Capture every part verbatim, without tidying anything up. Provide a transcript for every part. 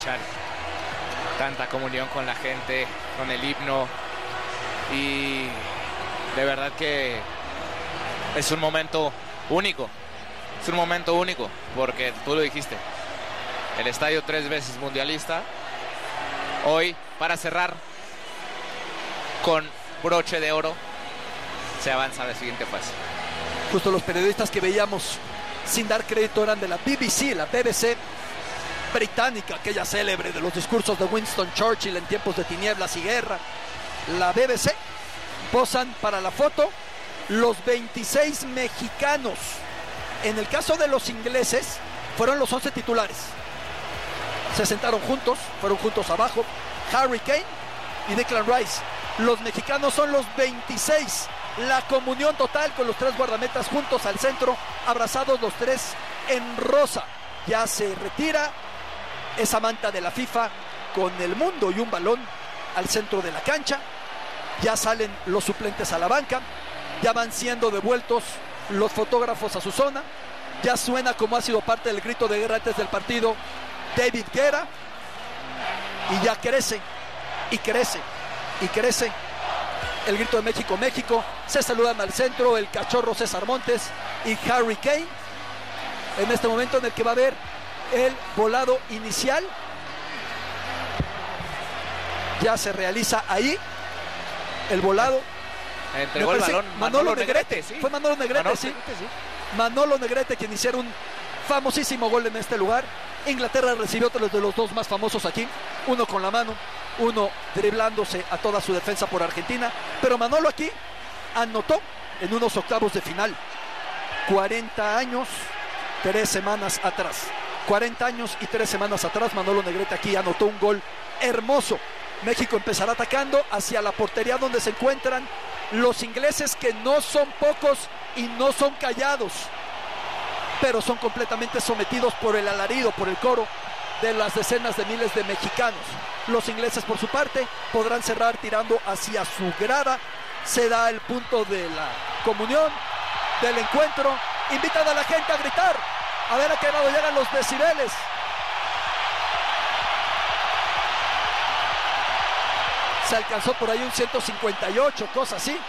escuchar tanta comunión con la gente, con el himno, y de verdad que es un momento único, es un momento único, porque tú lo dijiste, el estadio tres veces mundialista, hoy para cerrar con broche de oro, se avanza a la siguiente fase. Justo los periodistas que veíamos sin dar crédito eran de la B B C, la B B C británica, aquella célebre de los discursos de Winston Churchill en tiempos de tinieblas y guerra. La B B C posan para la foto los veintiséis mexicanos. En el caso de los ingleses fueron los once titulares, se sentaron juntos, fueron juntos abajo, Harry Kane y Declan Rice. Los mexicanos son los veintiséis, la comunión total con los tres guardametas juntos al centro, abrazados los tres en rosa. Ya se retira esa manta de la FIFA con el mundo y un balón al centro de la cancha. Ya salen los suplentes a la banca, ya van siendo devueltos los fotógrafos a su zona. Ya suena, como ha sido parte del grito de guerra antes del partido, David Guerra, y ya crece y crece y crece el grito de México, México. Se saludan al centro el cachorro César Montes y Harry Kane, en este momento en el que va a haber el volado inicial. Ya se realiza ahí el volado. Entregó el balón Manolo, Manolo Negrete, Negrete, sí. Fue Manolo Negrete, Manolo sí. Negrete, sí. Manolo Negrete, quien hiciera un famosísimo gol en este lugar. Inglaterra recibió otro de los dos más famosos aquí, uno con la mano, uno driblándose a toda su defensa por Argentina, pero Manolo aquí anotó en unos octavos de final, cuarenta años, tres semanas atrás, cuarenta años y tres semanas atrás, Manolo Negrete aquí anotó un gol hermoso. México empezará atacando hacia la portería donde se encuentran los ingleses, que no son pocos y no son callados, pero son completamente sometidos por el alarido, por el coro de las decenas de miles de mexicanos. Los ingleses, por su parte, podrán cerrar tirando hacia su grada. Se da el punto de la comunión, del encuentro. Invitan a la gente a gritar, a ver a qué grado llegan los decibeles. Se alcanzó por ahí un ciento cincuenta y ocho, cosa así.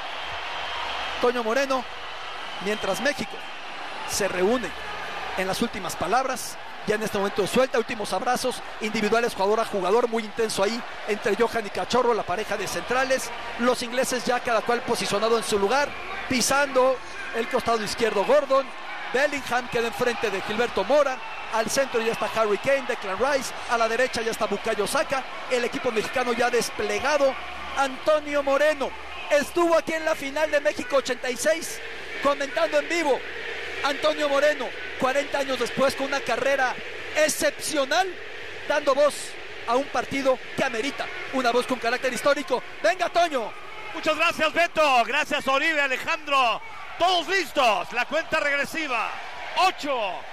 Toño Moreno, mientras México se reúne en las últimas palabras, ya en este momento de suelta, últimos abrazos individuales jugador a jugador, muy intenso ahí entre Johan y Cachorro, la pareja de centrales. Los ingleses ya cada cual posicionado en su lugar, pisando el costado izquierdo Gordon, Bellingham queda enfrente de Gilberto Mora, al centro ya está Harry Kane, Declan Rice, a la derecha ya está Bukayo Saka, el equipo mexicano ya desplegado. Antonio Moreno estuvo aquí en la final de México ochenta y seis comentando en vivo. Antonio Moreno, cuarenta años después, con una carrera excepcional, dando voz a un partido que amerita una voz con carácter histórico. Venga, Toño. Muchas gracias, Beto. Gracias, Oribe, Alejandro. Todos listos. La cuenta regresiva. ocho,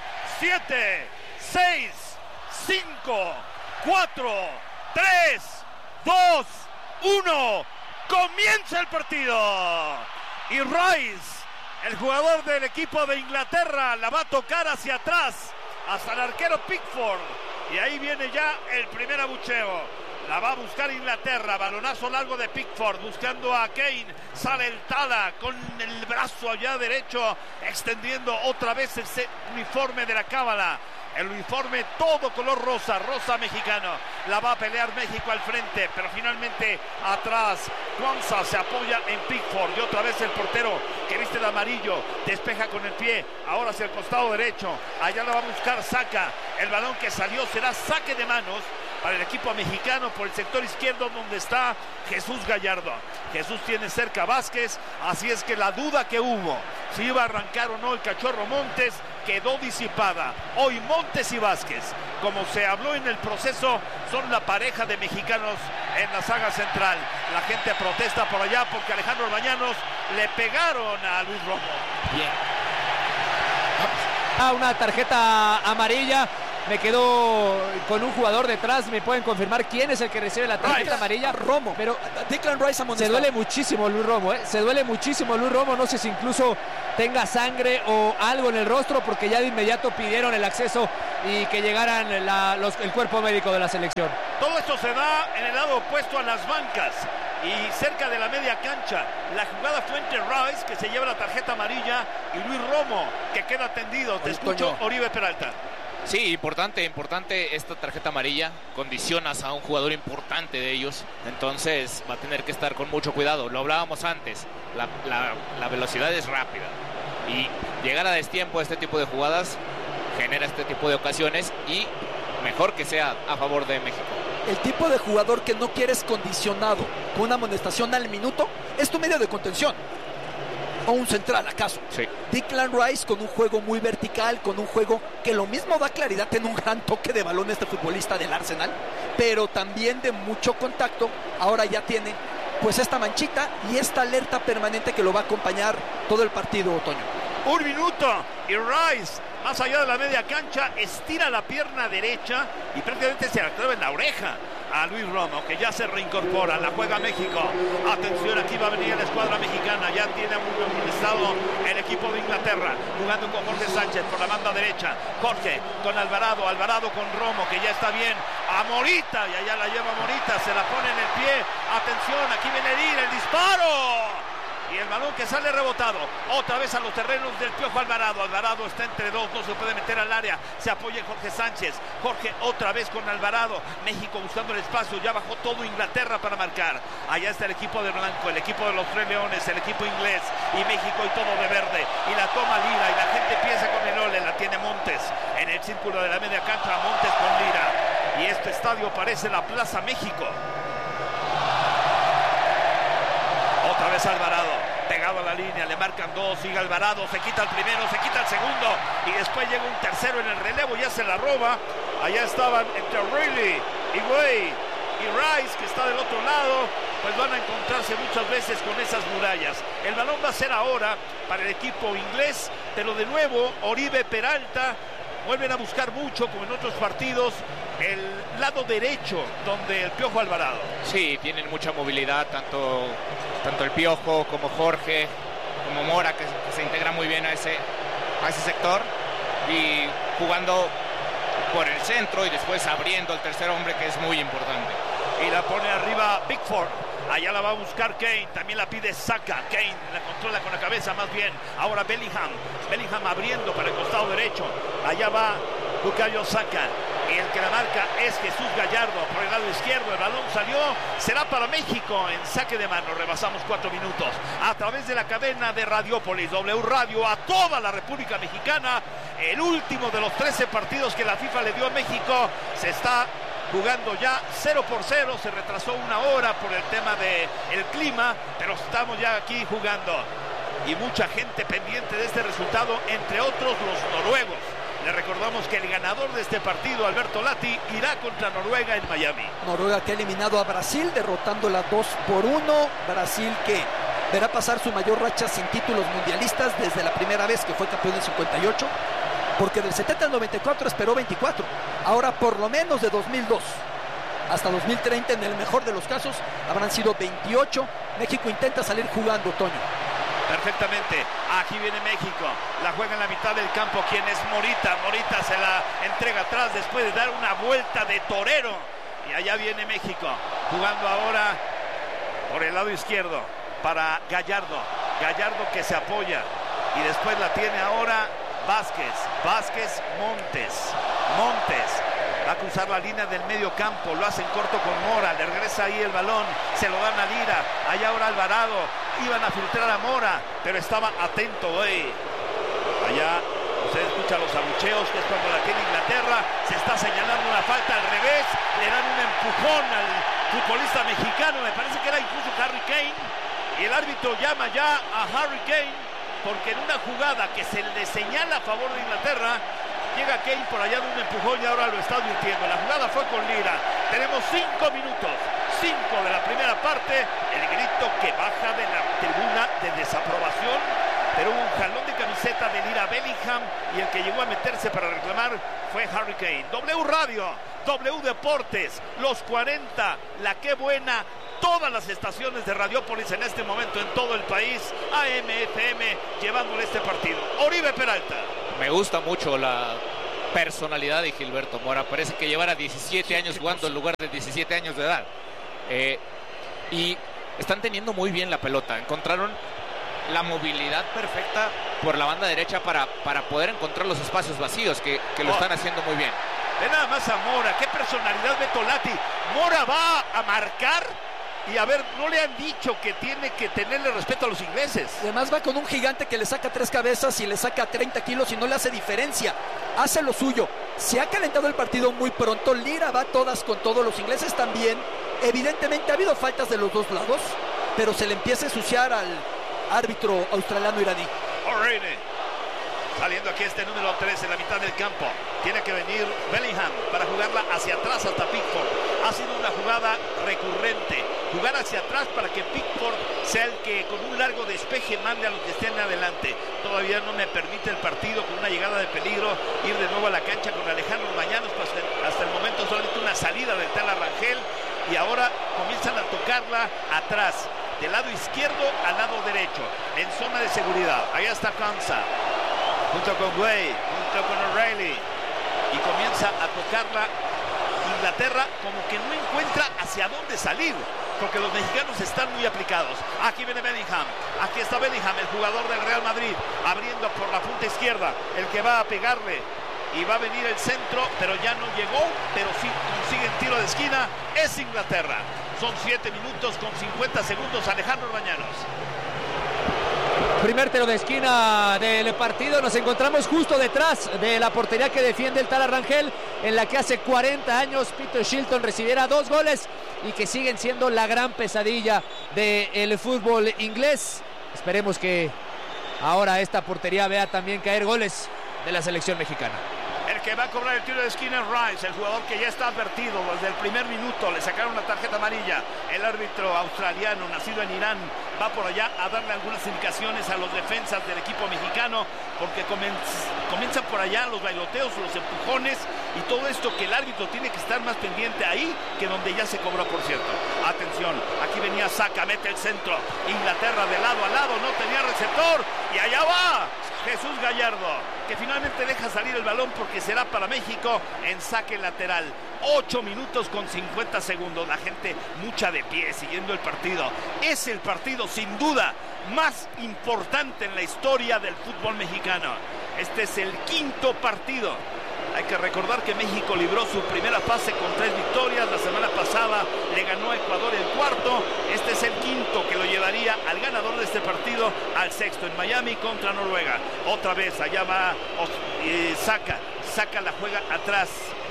siete, seis, cinco, cuatro, tres, dos, uno. Comienza el partido. Y Rice, el jugador del equipo de Inglaterra, la va a tocar hacia atrás, hasta el arquero Pickford. Y ahí viene ya el primer abucheo. La va a buscar Inglaterra, balonazo largo de Pickford, buscando a Kane. Sale el Tala con el brazo allá derecho, extendiendo otra vez ese uniforme de la cábala. El uniforme todo color rosa, rosa mexicano. La va a pelear México al frente, pero finalmente atrás. Kwanzaa se apoya en Pickford y otra vez el portero que viste de amarillo despeja con el pie. Ahora hacia el costado derecho. Allá la va a buscar Saka. El balón que salió será saque de manos para el equipo mexicano por el sector izquierdo, donde está Jesús Gallardo. Jesús tiene cerca a Vázquez, así es que la duda que hubo si iba a arrancar o no el Cachorro Montes quedó disipada. Hoy Montes y Vázquez, como se habló en el proceso, son la pareja de mexicanos en la saga central. La gente protesta por allá porque Alejandro Orbañanos le pegaron a Luis Romo. Bien. Ah, una tarjeta amarilla me quedo con un jugador detrás. Me pueden confirmar quién es el que recibe la tarjeta Rice. amarilla. Romo. Pero Declan Rice se amonestado. duele muchísimo Luis Romo, ¿eh? Se duele muchísimo Luis Romo. No sé si incluso tenga sangre o algo en el rostro, porque ya de inmediato pidieron el acceso y que llegaran la, los, el cuerpo médico de la selección. Todo esto se da en el lado opuesto a las bancas y cerca de la media cancha. La jugada fue entre Rice, que se lleva la tarjeta amarilla, y Luis Romo, que queda tendido. Te Oye, escucho, Toño. Oribe Peralta. Sí, importante, importante esta tarjeta amarilla. Condicionas a un jugador importante de ellos. Entonces va a tener que estar con mucho cuidado. Lo hablábamos antes. La, la, la velocidad es rápida. Y llegar a destiempo a este tipo de jugadas genera este tipo de ocasiones. Y mejor que sea a favor de México. El tipo de jugador que no quieres condicionado con una amonestación al minuto es tu medio de contención. O un central, ¿acaso? Sí. Declan Rice con un juego muy vertical, con un juego que lo mismo da claridad, tiene un gran toque de balón este futbolista del Arsenal, pero también de mucho contacto. Ahora ya tiene pues esta manchita y esta alerta permanente que lo va a acompañar todo el partido, Otoño. Un minuto y Rice, más allá de la media cancha, estira la pierna derecha y prácticamente se la clava en la oreja a Luis Romo, que ya se reincorpora. La juega México. Atención, aquí va a venir la escuadra mexicana. Ya tiene un estado el equipo de Inglaterra, jugando con Jorge Sánchez por la banda derecha. Jorge con Alvarado, Alvarado con Romo, que ya está bien. A Morita, y allá la lleva Morita, se la pone en el pie. Atención, aquí viene Edir, el disparo. Y el balón que sale rebotado otra vez a los terrenos del Piojo Alvarado. Alvarado está entre dos, no se puede meter al área. Se apoya en Jorge Sánchez. Jorge otra vez con Alvarado. México buscando el espacio. Ya bajó todo Inglaterra para marcar. Allá está el equipo de blanco, el equipo de los Tres Leones, el equipo inglés. Y México y todo de verde. Y la toma Lira. Y la gente empieza con el ole. La tiene Montes en el círculo de la media cancha. Montes con Lira. Y este estadio parece la Plaza México. Otra vez Alvarado, pegado a la línea, le marcan dos, sigue Alvarado, se quita el primero, se quita el segundo y después llega un tercero en el relevo, ya se la roba. Allá estaban entre O'Reilly y Way y Rice, que está del otro lado, pues van a encontrarse muchas veces con esas murallas. El balón va a ser ahora para el equipo inglés, pero de nuevo Oribe Peralta. Vuelven a buscar mucho, como en otros partidos, el lado derecho, donde el Piojo Alvarado. Sí, tienen mucha movilidad, tanto, tanto el Piojo como Jorge, como Mora, que, que se integra muy bien a ese, a ese sector. Y jugando por el centro y después abriendo el tercer hombre, que es muy importante. Y la pone arriba Pickford. Allá la va a buscar Kane, también la pide Saka. Kane la controla con la cabeza más bien. Ahora Bellingham, Bellingham abriendo para el costado derecho. Allá va Bukayo Saka. Y el que la marca es Jesús Gallardo por el lado izquierdo. El balón salió, será para México en saque de mano. Rebasamos cuatro minutos a través de la cadena de Radiópolis, W Radio, a toda la República Mexicana. El último de los trece partidos que la FIFA le dio a México se está jugando ya cero por cero, se retrasó una hora por el tema del clima, pero estamos ya aquí jugando. Y mucha gente pendiente de este resultado, entre otros los noruegos. Le recordamos que el ganador de este partido, Alberto Lati, irá contra Noruega en Miami. Noruega que ha eliminado a Brasil, derrotándola dos por uno. Brasil que verá pasar su mayor racha sin títulos mundialistas desde la primera vez que fue campeón en cincuenta y ocho. Porque del setenta al noventa y cuatro esperó veinticuatro. Ahora por lo menos de dos mil dos hasta dos mil treinta, en el mejor de los casos, habrán sido veintiocho. México intenta salir jugando, Toño. Perfectamente, aquí viene México, la juega en la mitad del campo. ¿Quién es Morita? Morita se la entrega atrás después de dar una vuelta de torero. Y allá viene México, jugando ahora por el lado izquierdo para Gallardo. Gallardo que se apoya y después la tiene ahora Vázquez, Vázquez, Montes, Montes, va a cruzar la línea del medio campo, lo hacen corto con Mora, le regresa ahí el balón, se lo dan a Lira, allá ahora Alvarado, iban a filtrar a Mora, pero estaba atento, eh. Allá usted escucha los abucheos, que es cuando la tiene Inglaterra, se está señalando una falta al revés, le dan un empujón al futbolista mexicano, me parece que era incluso Harry Kane, y el árbitro llama ya a Harry Kane, porque en una jugada que se le señala a favor de Inglaterra, llega Kane por allá de un empujón y ahora lo está advirtiendo. La jugada fue con Lira. Tenemos cinco minutos, cinco de la primera parte. El grito que baja de la tribuna de desaprobación pero hubo un jalón de camiseta de Lira Bellingham y el que llegó a meterse para reclamar fue Harry Kane. W Radio, W Deportes, los cuarenta, la que buena, todas las estaciones de Radiópolis en este momento en todo el país, A M F M, llevándole este partido. Oribe Peralta. Me gusta mucho la personalidad de Gilberto Mora. Parece que llevara diecisiete años jugando en lugar de diecisiete años de edad. Eh, y están teniendo muy bien la pelota. Encontraron la movilidad perfecta por la banda derecha para, para poder encontrar los espacios vacíos que, que lo Oh. están haciendo muy bien. Ve nada más a Mora, qué personalidad Betolati. Mora va a marcar y a ver, no le han dicho que tiene que tenerle respeto a los ingleses. Además va con un gigante que le saca tres cabezas y le saca treinta kilos y no le hace diferencia. Hace lo suyo. Se ha calentado el partido muy pronto. Lira va todas con todos. Los ingleses también. Evidentemente ha habido faltas de los dos lados, pero se le empieza a ensuciar al árbitro australiano-iraní. O'Reilly. Saliendo aquí este número tres en la mitad del campo. Tiene que venir Bellingham para jugarla hacia atrás hasta Pickford. Ha sido una jugada recurrente. Jugar hacia atrás para que Pickford sea el que con un largo despeje mande a los que estén adelante. Todavía no me permite el partido con una llegada de peligro ir de nuevo a la cancha con Alejandro Mañanos. Hasta el momento solamente una salida del Tala Rangel. Y ahora comienzan a tocarla atrás. Del lado izquierdo al lado derecho. En zona de seguridad. Ahí está Kansa. Junto con Way, junto con O'Reilly. Y comienza a tocarla Inglaterra como que no encuentra hacia dónde salir. Porque los mexicanos están muy aplicados. Aquí viene Bellingham. Aquí está Bellingham, el jugador del Real Madrid. Abriendo por la punta izquierda. El que va a pegarle. Y va a venir el centro, pero ya no llegó. Pero sí consigue el tiro de esquina. Es Inglaterra. Son siete minutos con cincuenta segundos. Alejandro Mañanos. Primer tiro de esquina del partido. Nos encontramos justo detrás de la portería que defiende el Tala Rangel, en la que hace cuarenta años Peter Shilton recibiera dos goles y que siguen siendo la gran pesadilla del fútbol inglés. Esperemos que ahora esta portería vea también caer goles de la selección mexicana. El que va a cobrar el tiro de esquina es Rice, el jugador que ya está advertido desde el primer minuto. Le sacaron la tarjeta amarilla. El árbitro australiano, nacido en Irán, va por allá a darle algunas indicaciones a los defensas del equipo mexicano, porque comienzan por allá los bailoteos, los empujones y todo esto, que el árbitro tiene que estar más pendiente ahí que donde ya se cobró, por cierto. Atención, aquí venía Saka, mete el centro. Inglaterra de lado a lado, no tenía receptor y allá va Jesús Gallardo, que finalmente deja salir el balón porque será para México en saque lateral. ocho minutos con cincuenta segundos. La gente mucha de pie siguiendo el partido. Es el partido sin duda más importante en la historia del fútbol mexicano. Este es el quinto partido. Hay que recordar que México libró su primera fase con tres victorias. La semana pasada le ganó a Ecuador el cuarto. Este es el quinto que lo llevaría al ganador de este partido al sexto en Miami contra Noruega. Otra vez allá va eh, Saka. Saka la juega atrás.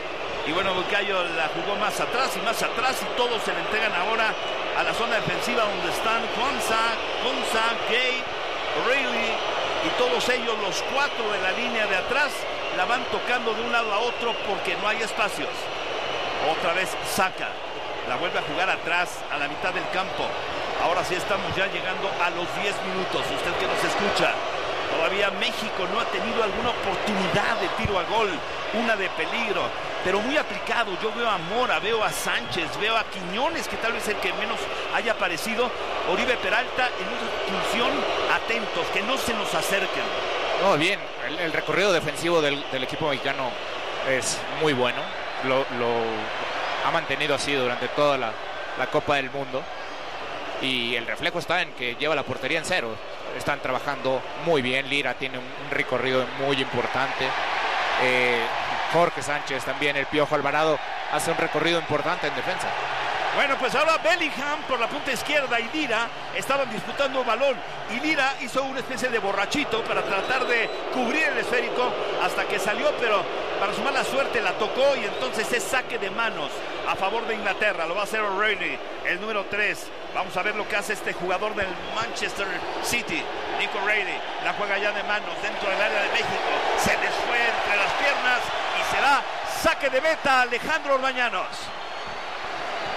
Y bueno, Bucayo la jugó más atrás y más atrás y todos se le entregan ahora a la zona defensiva donde están Konsa, Konsa, Gay, O'Reilly y todos ellos, los cuatro de la línea de atrás, la van tocando de un lado a otro porque no hay espacios. Otra vez Saka la vuelve a jugar atrás a la mitad del campo. Ahora sí estamos ya llegando a los diez minutos. Usted que nos escucha, todavía México no ha tenido alguna oportunidad de tiro a gol, una de peligro, pero muy aplicado. Yo veo a Mora, veo a Sánchez, veo a Quiñones, que tal vez el que menos haya aparecido. Oribe Peralta en una función, atentos, que no se nos acerquen. No, bien, el, el recorrido defensivo del, del equipo mexicano es muy bueno. Lo, lo ha mantenido así durante toda la, la Copa del Mundo. Y el reflejo está en que lleva la portería en cero. Están trabajando muy bien. Lira tiene un, un recorrido muy importante. Eh, Jorge Sánchez también, el Piojo Alvarado, hace un recorrido importante en defensa. Bueno, pues ahora Bellingham por la punta izquierda y Lira estaban disputando un balón. Y Lira hizo una especie de borrachito para tratar de cubrir el esférico hasta que salió, pero para su mala suerte la tocó y entonces es saque de manos a favor de Inglaterra. Lo va a hacer O'Reilly, el número tres. Vamos a ver lo que hace este jugador del Manchester City, Nico O'Reilly. La juega ya de manos dentro del área de México. Se les fue entre las piernas y será saque de meta Alejandro Orbañanos.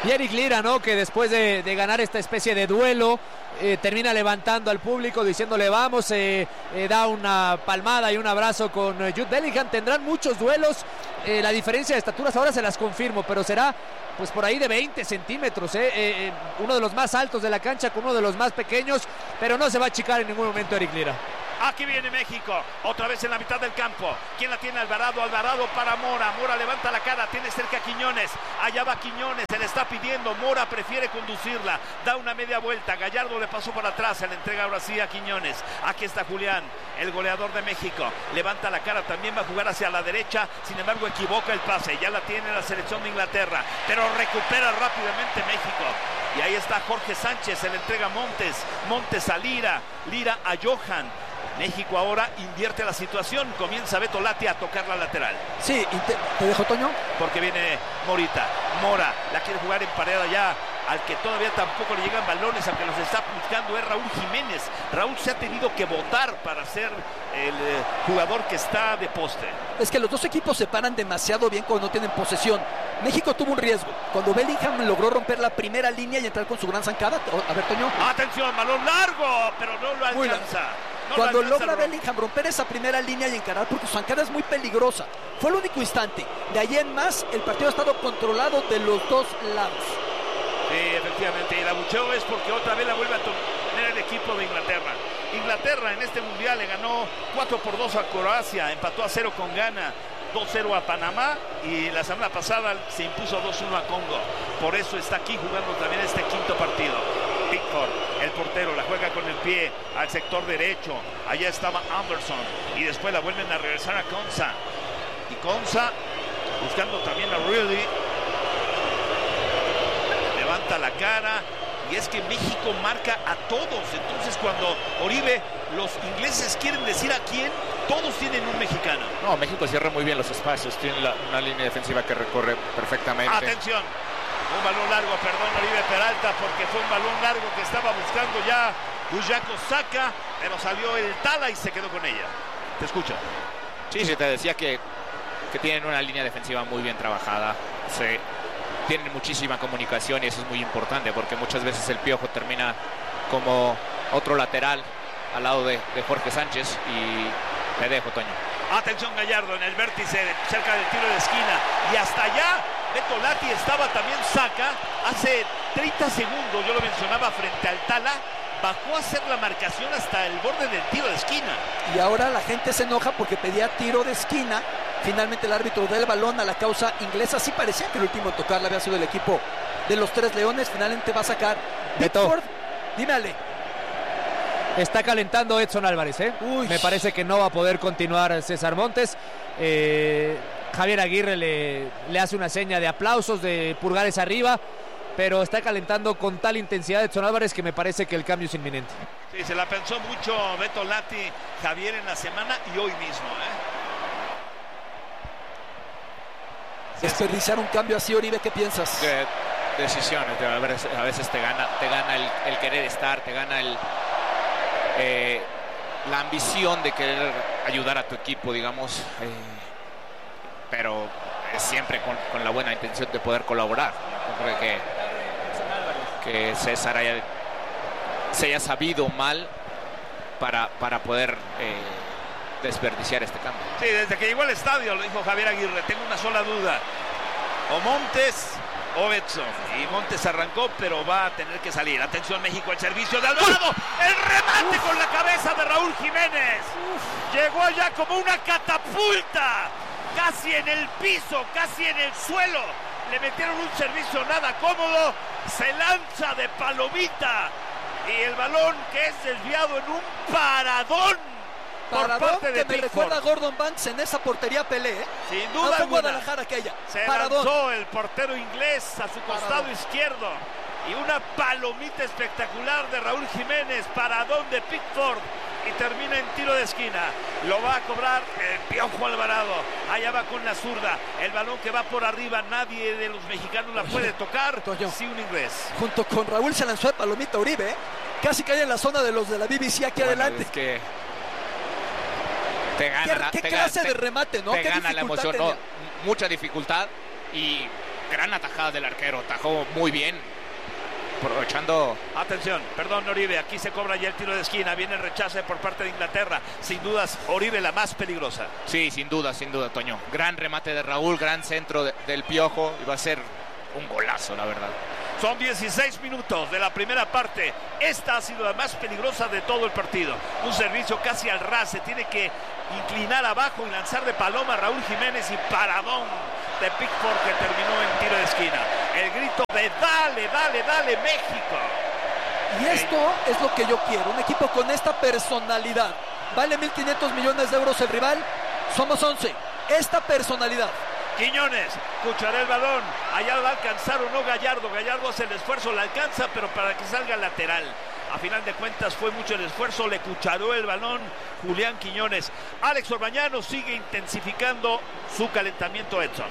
Y Eric Lira, ¿no? Que después de, de ganar esta especie de duelo, eh, termina levantando al público, diciéndole vamos, eh, eh, da una palmada y un abrazo con eh, Jude Bellingham. Tendrán muchos duelos, eh, la diferencia de estaturas ahora se las confirmo, pero será pues por ahí de veinte centímetros, eh, eh, uno de los más altos de la cancha con uno de los más pequeños, pero no se va a achicar en ningún momento Eric Lira. Aquí viene México, otra vez en la mitad del campo. ¿Quién la tiene? Alvarado, Alvarado para Mora. Mora levanta la cara, tiene cerca a Quiñones. Allá va Quiñones, se le está pidiendo. Mora prefiere conducirla, da una media vuelta. Gallardo le pasó por atrás, se le entrega ahora sí a Quiñones. Aquí está Julián, el goleador de México. Levanta la cara, también va a jugar hacia la derecha. Sin embargo, equivoca el pase. Ya la tiene la selección de Inglaterra, pero recupera rápidamente México. Y ahí está Jorge Sánchez, se le entrega a Montes. Montes a Lira, Lira a Johan. México ahora invierte la situación, comienza Beto Lati a tocar la lateral. Sí, te, ¿te dejo, Toño? Porque viene Morita, Mora, la quiere jugar en pared allá, al que todavía tampoco le llegan balones, aunque los está buscando es Raúl Jiménez. Raúl se ha tenido que votar para ser el eh, jugador que está de poste. Es que los dos equipos se paran demasiado bien cuando no tienen posesión. México tuvo un riesgo, cuando Bellingham logró romper la primera línea y entrar con su gran zancada. A ver, Toño. Atención, balón largo, pero no lo alcanza. No Cuando lo alcanza logra el Bellingham romper esa primera línea y encarar, porque su zancada es muy peligrosa. Fue el único instante. De ahí en más, el partido ha estado controlado de los dos lados. Sí, efectivamente. Y el abucheo es porque otra vez la vuelve a tener el equipo de Inglaterra. Inglaterra en este mundial le ganó cuatro por dos a Croacia, empató a cero con Ghana, dos cero a Panamá y la semana pasada se impuso dos uno a Congo. Por eso está aquí jugando también este quinto partido. Pickford, el portero, la juega con el pie al sector derecho. Allá estaba Anderson y después la vuelven a regresar a Konsa. Y Konsa buscando también a Really. Levanta la cara. Y es que México marca a todos. Entonces cuando Oribe, los ingleses quieren decir a quién, todos tienen un mexicano. No, México cierra muy bien los espacios. Tiene la, una línea defensiva que recorre perfectamente. Atención. Un balón largo, perdón, Oribe Peralta, porque fue un balón largo que estaba buscando ya Guyako Saka, pero salió el Tala y se quedó con ella. Te escucho. Sí, sí, te decía que, que tienen una línea defensiva muy bien trabajada. Se, tienen muchísima comunicación y eso es muy importante porque muchas veces el Piojo termina como otro lateral al lado de, de Jorge Sánchez y le dejo, Toño. Atención, Gallardo en el vértice cerca del tiro de esquina y hasta allá Beto Lati estaba también Saka. Hace treinta segundos yo lo mencionaba frente al Tala, bajó a hacer la marcación hasta el borde del tiro de esquina. Y ahora la gente se enoja porque pedía tiro de esquina. Finalmente el árbitro da el balón a la causa inglesa. Sí parecía que el último a tocarla había sido el equipo de los Tres Leones. Finalmente va a sacar Pickford. Dime, Ale. Está calentando Edson Álvarez, ¿eh? Uy. Me parece que no va a poder continuar César Montes. Eh, Javier Aguirre le, le hace una seña de aplausos, de pulgares arriba, pero está calentando con tal intensidad Edson Álvarez que me parece que el cambio es inminente. Sí, se la pensó mucho Beto Lati, Javier en la semana y hoy mismo, ¿eh? Desperdiciar un cambio así, Oribe, ¿qué piensas? De, decisiones, a veces, a veces te gana, te gana el, el querer estar, te gana el eh, la ambición de querer ayudar a tu equipo, digamos, eh, pero es siempre con, con la buena intención de poder colaborar. Yo creo que, que César haya, se haya sabido mal para, para poder eh, desperdiciar este cambio. Sí, desde que llegó al estadio lo dijo Javier Aguirre, tengo una sola duda, o Montes o Edson, y Montes arrancó pero va a tener que salir. Atención, México, el servicio de Alvarado, el remate Uf. con la cabeza de Raúl Jiménez. Uf. Llegó allá como una catapulta, casi en el piso, casi en el suelo, le metieron un servicio nada cómodo, se lanza de palomita y el balón que es desviado en un paradón. Paradón que me recuerda a Gordon Banks en esa portería Pelé, ¿eh? Sin duda alguna. Guadalajara aquella. Se Paradón. lanzó el portero inglés a su costado Paradón. izquierdo y una palomita espectacular de Raúl Jiménez, paradón de Pickford y termina en tiro de esquina. Lo va a cobrar el Piojo Alvarado. Allá va con la zurda. El balón que va por arriba, nadie de los mexicanos la puede tocar. Toño. Sí, un inglés. Junto con Raúl se lanzó de palomita Uribe, ¿eh? Casi cae en la zona de los de la B B C aquí bueno, adelante. Es que te gana ¿Qué, la, qué te clase gana, de remate, no? Te ¿Qué gana la emoción, no, mucha dificultad y gran atajada del arquero, atajó muy bien, aprovechando. Atención, perdón Oribe, aquí se cobra ya el tiro de esquina, viene el rechace por parte de Inglaterra, sin dudas Oribe la más peligrosa. Sí, sin duda, sin duda, Toño, gran remate de Raúl, gran centro de, del Piojo, y va a ser un golazo, la verdad. Son dieciséis minutos de la primera parte. Esta ha sido la más peligrosa de todo el partido. Un servicio casi al ras. Se tiene que inclinar abajo y lanzar de paloma a Raúl Jiménez y paradón de Pickford que terminó en tiro de esquina. El grito de dale, dale, dale México. Y esto es lo que yo quiero. Un equipo con esta personalidad. Vale mil quinientos millones de euros el rival. Somos once. Esta personalidad. Quiñones, cuchará el balón, allá va a alcanzar o no Gallardo, Gallardo hace el esfuerzo, la alcanza, pero para que salga lateral. A final de cuentas fue mucho el esfuerzo, le cucharó el balón Julián Quiñones. Alex Orbañano sigue intensificando su calentamiento, Edson.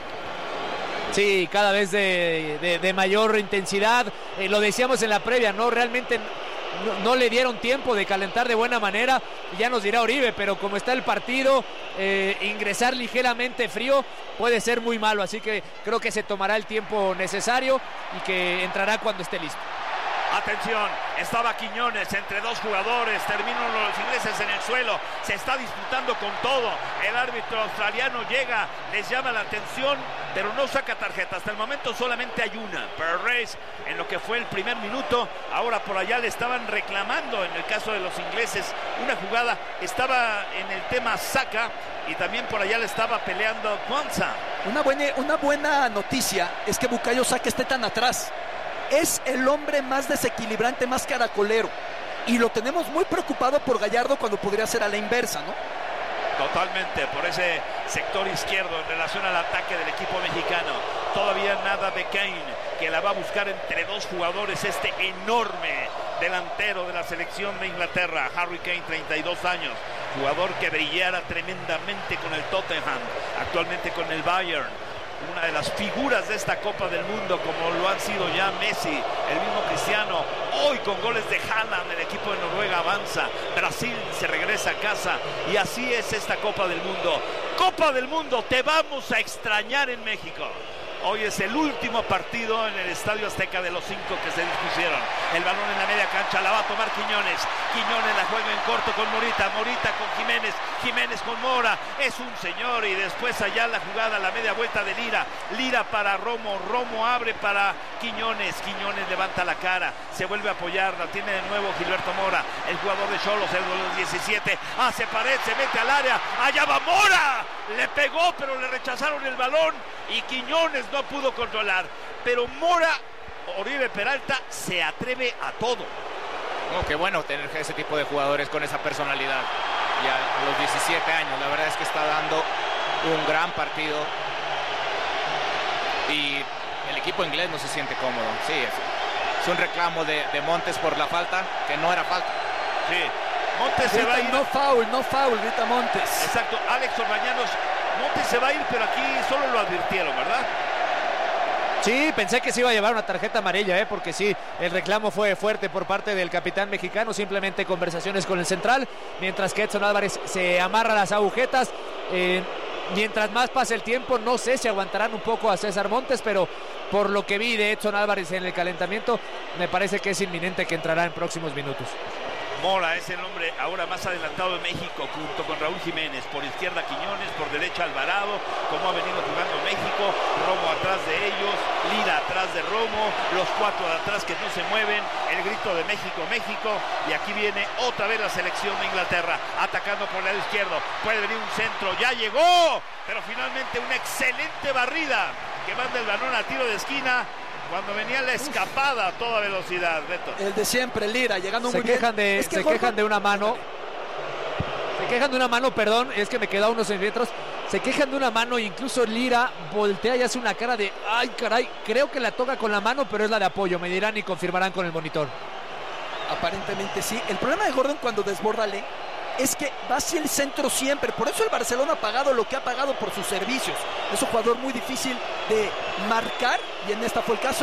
Sí, cada vez de, de, de mayor intensidad, eh, lo decíamos en la previa, ¿no? Realmente no, no le dieron tiempo de calentar de buena manera, ya nos dirá Oribe, pero como está el partido, eh, ingresar ligeramente frío puede ser muy malo, así que creo que se tomará el tiempo necesario y que entrará cuando esté listo. Atención, estaba Quiñones entre dos jugadores, terminan los ingleses en el suelo, se está disputando con todo, el árbitro australiano llega, les llama la atención, pero no saca tarjeta, hasta el momento solamente hay una, Perez, en lo que fue el primer minuto, ahora por allá le estaban reclamando, en el caso de los ingleses, una jugada, estaba en el tema Saka, y también por allá le estaba peleando Kwanza. Una buena, una buena noticia es que Bukayo Saka esté tan atrás. Es el hombre más desequilibrante, más caracolero. Y lo tenemos muy preocupado por Gallardo cuando podría ser a la inversa, ¿no? Totalmente, por ese sector izquierdo en relación al ataque del equipo mexicano. Todavía nada de Kane, que la va a buscar entre dos jugadores, este enorme delantero de la selección de Inglaterra, Harry Kane, treinta y dos años. Jugador que brillara tremendamente con el Tottenham, actualmente con el Bayern. Una de las figuras de esta Copa del Mundo, como lo han sido ya Messi, el mismo Cristiano, hoy con goles de Haaland, el equipo de Noruega avanza, Brasil se regresa a casa, y así es esta Copa del Mundo. Copa del Mundo, te vamos a extrañar en México. Hoy es el último partido en el Estadio Azteca de los cinco que se dispusieron. El balón en la media cancha, la va a tomar Quiñones. Quiñones la juega en corto con Morita. Morita con Jiménez. Jiménez con Mora. Es un señor. Y después allá la jugada, la media vuelta de Lira. Lira para Romo. Romo abre para Quiñones. Quiñones levanta la cara. Se vuelve a apoyar. La tiene de nuevo Gilberto Mora. El jugador de Xolos, el de los diecisiete. Hace pared, se mete al área. Allá va Mora. Le pegó, pero le rechazaron el balón. Y Quiñones no pudo controlar, pero Mora, Oribe Peralta, se atreve a todo. Oh, qué bueno tener ese tipo de jugadores con esa personalidad. Ya a los diecisiete años, la verdad es que está dando un gran partido. Y el equipo inglés no se siente cómodo. Sí, es, es un reclamo de, de Montes por la falta, que no era falta. Sí, Montes se va a ir. No foul, no foul, grita Montes. Exacto, Alex Orbañanos. Montes se va a ir, pero aquí solo lo advirtieron, ¿verdad? Sí, pensé que se iba a llevar una tarjeta amarilla, ¿eh? Porque sí, el reclamo fue fuerte por parte del capitán mexicano, simplemente conversaciones con el central, mientras que Edson Álvarez se amarra las agujetas. Eh, mientras más pase el tiempo, no sé si aguantarán un poco a César Montes, pero por lo que vi de Edson Álvarez en el calentamiento, me parece que es inminente que entrará en próximos minutos. Mora es el hombre ahora más adelantado de México, junto con Raúl Jiménez. Por izquierda Quiñones, por derecha Alvarado, como ha venido jugando México. Romo atrás de ellos, Lira atrás de Romo, los cuatro de atrás que no se mueven. El grito de México, México. Y aquí viene otra vez la selección de Inglaterra, atacando por el lado izquierdo. Puede venir un centro, ya llegó, pero finalmente una excelente barrida que manda el balón a tiro de esquina. Cuando venía la escapada a toda velocidad, Beto. El de siempre, Lira, llegando se muy quejan bien. De, es que se Gordon... quejan de una mano. Se quejan de una mano, perdón, es que me queda unos centímetros. Se quejan de una mano, incluso Lira voltea y hace una cara de, ay caray, creo que la toca con la mano, pero es la de apoyo. Me dirán y confirmarán con el monitor. Aparentemente sí. El problema de Gordon cuando desborda Le es que va hacia el centro siempre. Por eso el Barcelona ha pagado lo que ha pagado por sus servicios. Es un jugador muy difícil de marcar, y en esta fue el caso.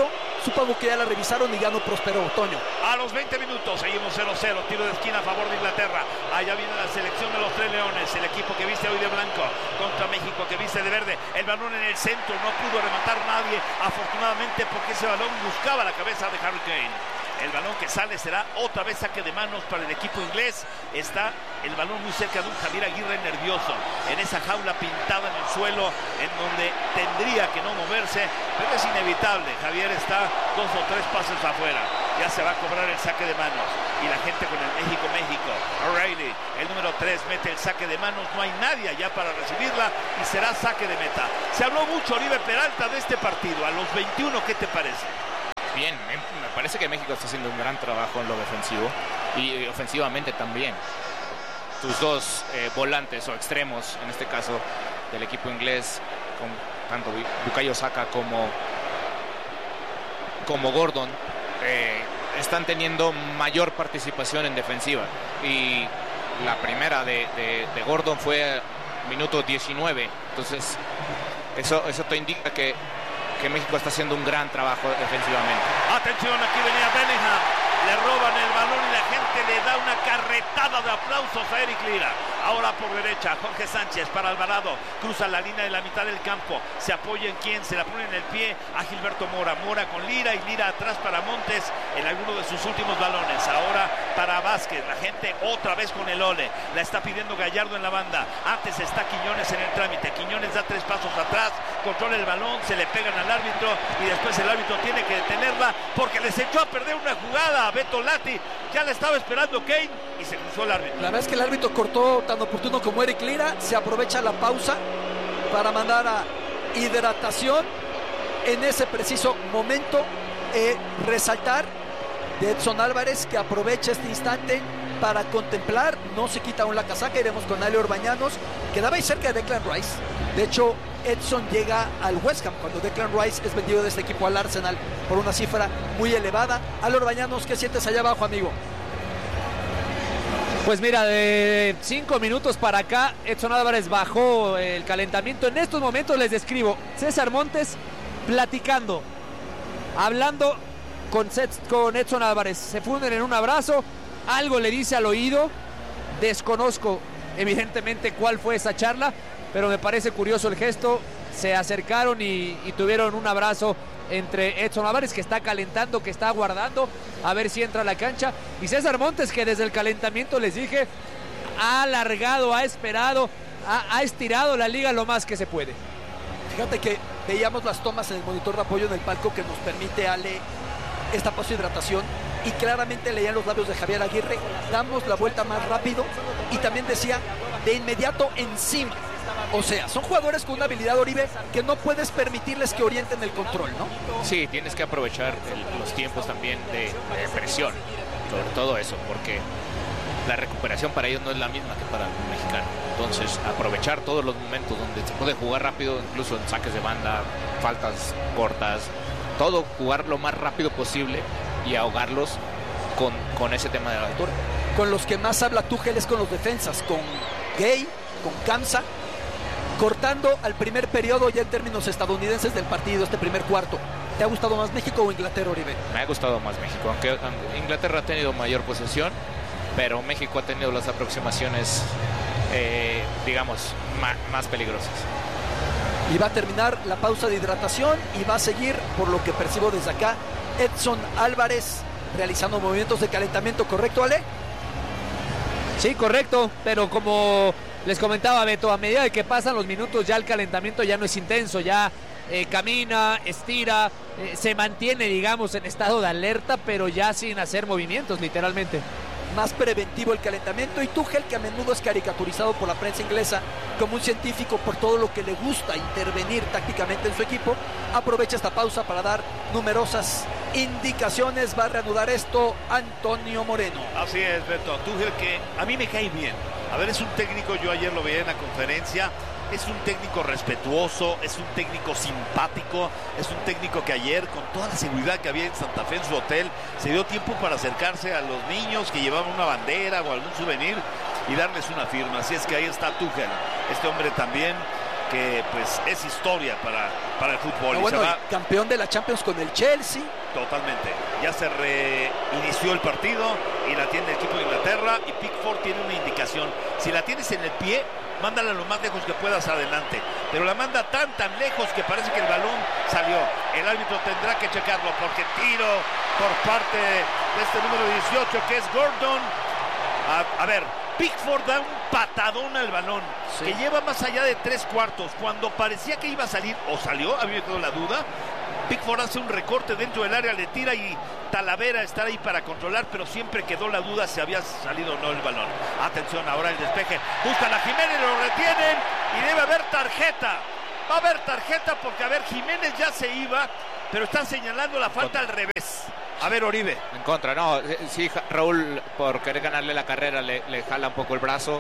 supongo que ya la revisaron y ya no prosperó, Toño. A los veinte minutos seguimos cero cero, tiro de esquina a favor de Inglaterra. Allá viene la selección de los Tres Leones, el equipo que viste hoy de blanco contra México que viste de verde. El balón en el centro, no pudo rematar nadie, afortunadamente, porque ese balón buscaba la cabeza de Harry Kane. El balón que sale será otra vez saque de manos para el equipo inglés. Está el balón muy cerca de un Javier Aguirre nervioso, en esa jaula pintada en el suelo, en donde tendría que no moverse, pero es inevitable. Javier está dos o tres pasos afuera. Ya se va a cobrar el saque de manos. Y la gente con el México-México. O'Reilly, el número tres, mete el saque de manos. No hay nadie allá para recibirla y será saque de meta. Se habló mucho, Oribe Peralta, de este partido. A los veintiuno, ¿qué te parece? Bien, me parece que México está haciendo un gran trabajo en lo defensivo y ofensivamente también. Tus dos eh, volantes o extremos, en este caso del equipo inglés, con tanto Bukayo Saka como, como Gordon, eh, están teniendo mayor participación en defensiva. Y la primera de, de, de Gordon fue minuto diecinueve, entonces eso, eso te indica que que México está haciendo un gran trabajo defensivamente. Atención, aquí venía Bellingham, le roban el balón y la gente le da una carretada de aplausos a Eric Lira. Ahora por derecha, Jorge Sánchez para Alvarado, cruza la línea de la mitad del campo, se apoya en quien, se la pone en el pie a Gilberto Mora, Mora con Lira y Lira atrás para Montes en alguno de sus últimos balones. Ahora para Vázquez, la gente otra vez con el ole, la está pidiendo Gallardo en la banda, antes está Quiñones en el trámite, Quiñones da tres pasos atrás, controla el balón, se le pegan al árbitro y después el árbitro tiene que detenerla porque les echó a perder una jugada a Beto Lati, ya la estaba esperando Kane y se cruzó el árbitro. La verdad es que el árbitro cortó tan oportuno como Eric Lira, se aprovecha la pausa para mandar a hidratación en ese preciso momento. Eh, resaltar de Edson Álvarez, que aprovecha este instante para contemplar, no se quita aún la casaca. Iremos con Ale Orbañanos, que daba ahí cerca de Declan Rice. De hecho, Edson llega al West Ham cuando Declan Rice es vendido de este equipo al Arsenal por una cifra muy elevada. Ale Orbañanos, ¿qué sientes allá abajo, amigo? Pues mira, de cinco minutos para acá, Edson Álvarez bajó el calentamiento. En estos momentos les describo, César Montes platicando, hablando con, con Edson Álvarez. Se funden en un abrazo, algo le dice al oído. Desconozco evidentemente cuál fue esa charla, pero me parece curioso el gesto. Se acercaron y, y tuvieron un abrazo entre Edson Álvarez, que está calentando, que está aguardando a ver si entra a la cancha, y César Montes, que desde el calentamiento, les dije, ha alargado, ha esperado, ha, ha estirado la liga lo más que se puede. Fíjate que veíamos las tomas en el monitor de apoyo en el palco que nos permite, Ale, esta pausa de hidratación, y claramente leían los labios de Javier Aguirre: damos la vuelta más rápido, y también decía de inmediato encima. O sea, son jugadores con una habilidad, Oribe, que no puedes permitirles que orienten el control, ¿no? Sí, tienes que aprovechar el, los tiempos también de, de presión, sobre todo eso, porque la recuperación para ellos no es la misma que para un mexicano. Entonces, aprovechar todos los momentos donde se puede jugar rápido, incluso en saques de banda, faltas cortas, todo, jugar lo más rápido posible y ahogarlos con, con ese tema de la altura. Con los que más habla Tuchel es con los defensas, con Gay, con Kamsa, cortando al primer periodo ya en términos estadounidenses del partido, este primer cuarto. ¿Te ha gustado más México o Inglaterra, Oribe? Me ha gustado más México, aunque, aunque Inglaterra ha tenido mayor posesión, pero México ha tenido las aproximaciones, eh, digamos, más, más peligrosas. Y va a terminar la pausa de hidratación y va a seguir, por lo que percibo desde acá, Edson Álvarez realizando movimientos de calentamiento, ¿correcto, Ale? Sí, correcto, pero como les comentaba Beto, a medida de que pasan los minutos ya el calentamiento ya no es intenso, ya eh, camina, estira, eh, se mantiene, digamos, en estado de alerta, pero ya sin hacer movimientos, literalmente. Más preventivo el calentamiento, y Tuchel, que a menudo es caricaturizado por la prensa inglesa como un científico por todo lo que le gusta intervenir tácticamente en su equipo, aprovecha esta pausa para dar numerosas indicaciones. Va a reanudar esto Antonio Moreno. Así es, Beto. Tuchel, que a mí me cae bien. A ver, es un técnico, yo ayer lo veía en la conferencia, es un técnico respetuoso, es un técnico simpático, es un técnico que ayer, con toda la seguridad que había en Santa Fe en su hotel, se dio tiempo para acercarse a los niños que llevaban una bandera o algún souvenir y darles una firma. Así es que ahí está Tuchel, este hombre también que pues es historia para, para el fútbol. No, y bueno, se va... campeón de la Champions con el Chelsea. Totalmente. Ya se reinició el partido y la tiene el equipo de Inglaterra y Pickford tiene una indicación. Si la tienes en el pie, mándala lo más lejos que puedas adelante. Pero la manda tan tan lejos que parece que el balón salió. El árbitro tendrá que checarlo porque tiro por parte de este número dieciocho que es Gordon. A, a ver, Pickford da un patadón al balón, sí, que lleva más allá de tres cuartos. Cuando parecía que iba a salir, o salió, a mí me quedó la duda. Pickford hace un recorte dentro del área, le tira y Talavera está ahí para controlar, pero siempre quedó la duda si había salido o no el balón. Atención, ahora el despeje. Buscan a Jiménez, lo retienen y debe haber tarjeta. Va a haber tarjeta porque, a ver, Jiménez ya se iba, pero están señalando la falta al revés. A ver, Oribe. En contra, no, sí, Raúl, por querer ganarle la carrera, le, le jala un poco el brazo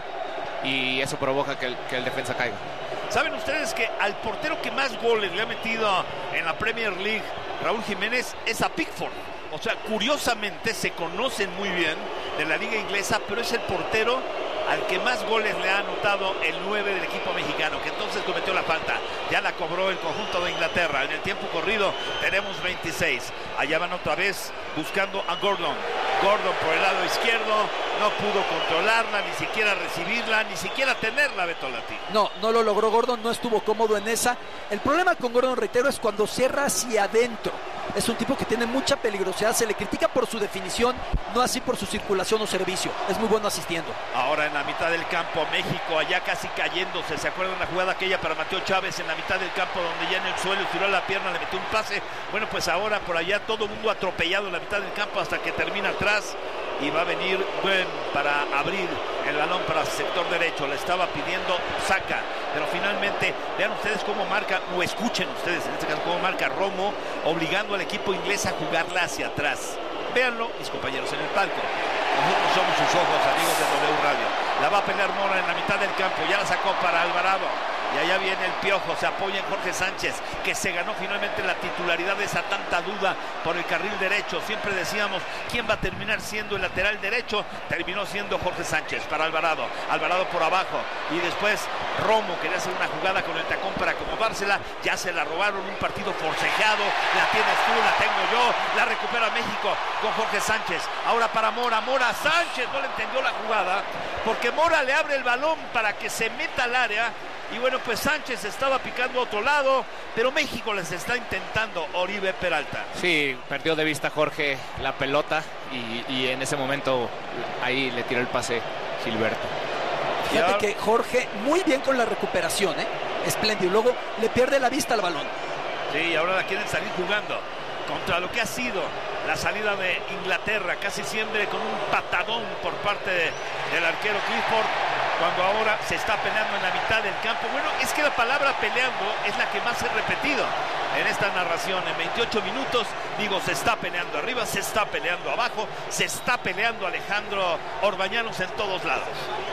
y eso provoca que el, que el defensa caiga. ¿Saben ustedes que al portero que más goles le ha metido en la Premier League, Raúl Jiménez, es a Pickford? O sea, curiosamente se conocen muy bien de la liga inglesa, pero es el portero al que más goles le ha anotado el nueve del equipo mexicano, que entonces cometió la falta. Ya la cobró el conjunto de Inglaterra. En el tiempo corrido tenemos veintiséis. Allá van otra vez buscando a Gordon. Gordon por el lado izquierdo, no pudo controlarla, ni siquiera recibirla, ni siquiera tenerla, Beto Lati. No, no lo logró Gordon, no estuvo cómodo en esa. El problema con Gordon, reitero, es cuando cierra hacia adentro. Es un tipo que tiene mucha peligrosidad, se le critica por su definición, no así por su circulación o servicio. Es muy bueno asistiendo. Ahora en la mitad del campo, México allá casi cayéndose. ¿Se acuerdan la jugada aquella para Mateo Chávez en la mitad del campo, donde ya en el suelo tiró la pierna, le metió un pase? Bueno, pues ahora por allá todo el mundo atropellado en la mitad del campo hasta que termina atrás. Y va a venir Gwen para abrir el balón para el sector derecho. Le estaba pidiendo Saca, pero finalmente vean ustedes cómo marca, o escuchen ustedes en este caso cómo marca Romo, obligando al equipo inglés a jugarla hacia atrás. Véanlo, mis compañeros en el palco. Nosotros somos sus ojos, amigos de W Radio. La va a pelear Mora en la mitad del campo, ya la sacó para Alvarado. Y allá viene el Piojo, se apoya en Jorge Sánchez, que se ganó finalmente la titularidad de esa tanta duda por el carril derecho. Siempre decíamos, ¿quién va a terminar siendo el lateral derecho? Terminó siendo Jorge Sánchez para Alvarado. Alvarado por abajo. Y después Romo quería hacer una jugada con el tacón para acomodársela. Ya se la robaron, un partido forcejeado. La tienes tú, la tengo yo. La recupera México con Jorge Sánchez. Ahora para Mora. Mora Sánchez no le entendió la jugada, porque Mora le abre el balón para que se meta al área. Y bueno, pues Sánchez estaba picando a otro lado, pero México les está intentando. Oribe Peralta. Sí, perdió de vista Jorge la pelota y, y en ese momento ahí le tiró el pase Gilberto. Fíjate que Jorge muy bien con la recuperación, ¿eh? Espléndido. Luego le pierde la vista al balón. Sí, ahora la quieren salir jugando contra lo que ha sido la salida de Inglaterra, casi siempre con un patadón por parte de, del arquero Clifford, cuando ahora se está peleando en la mitad del campo. Bueno, es que la palabra peleando es la que más he repetido en esta narración. En veintiocho minutos, digo, se está peleando arriba, se está peleando abajo, se está peleando Alejandro Orbañanos en todos lados.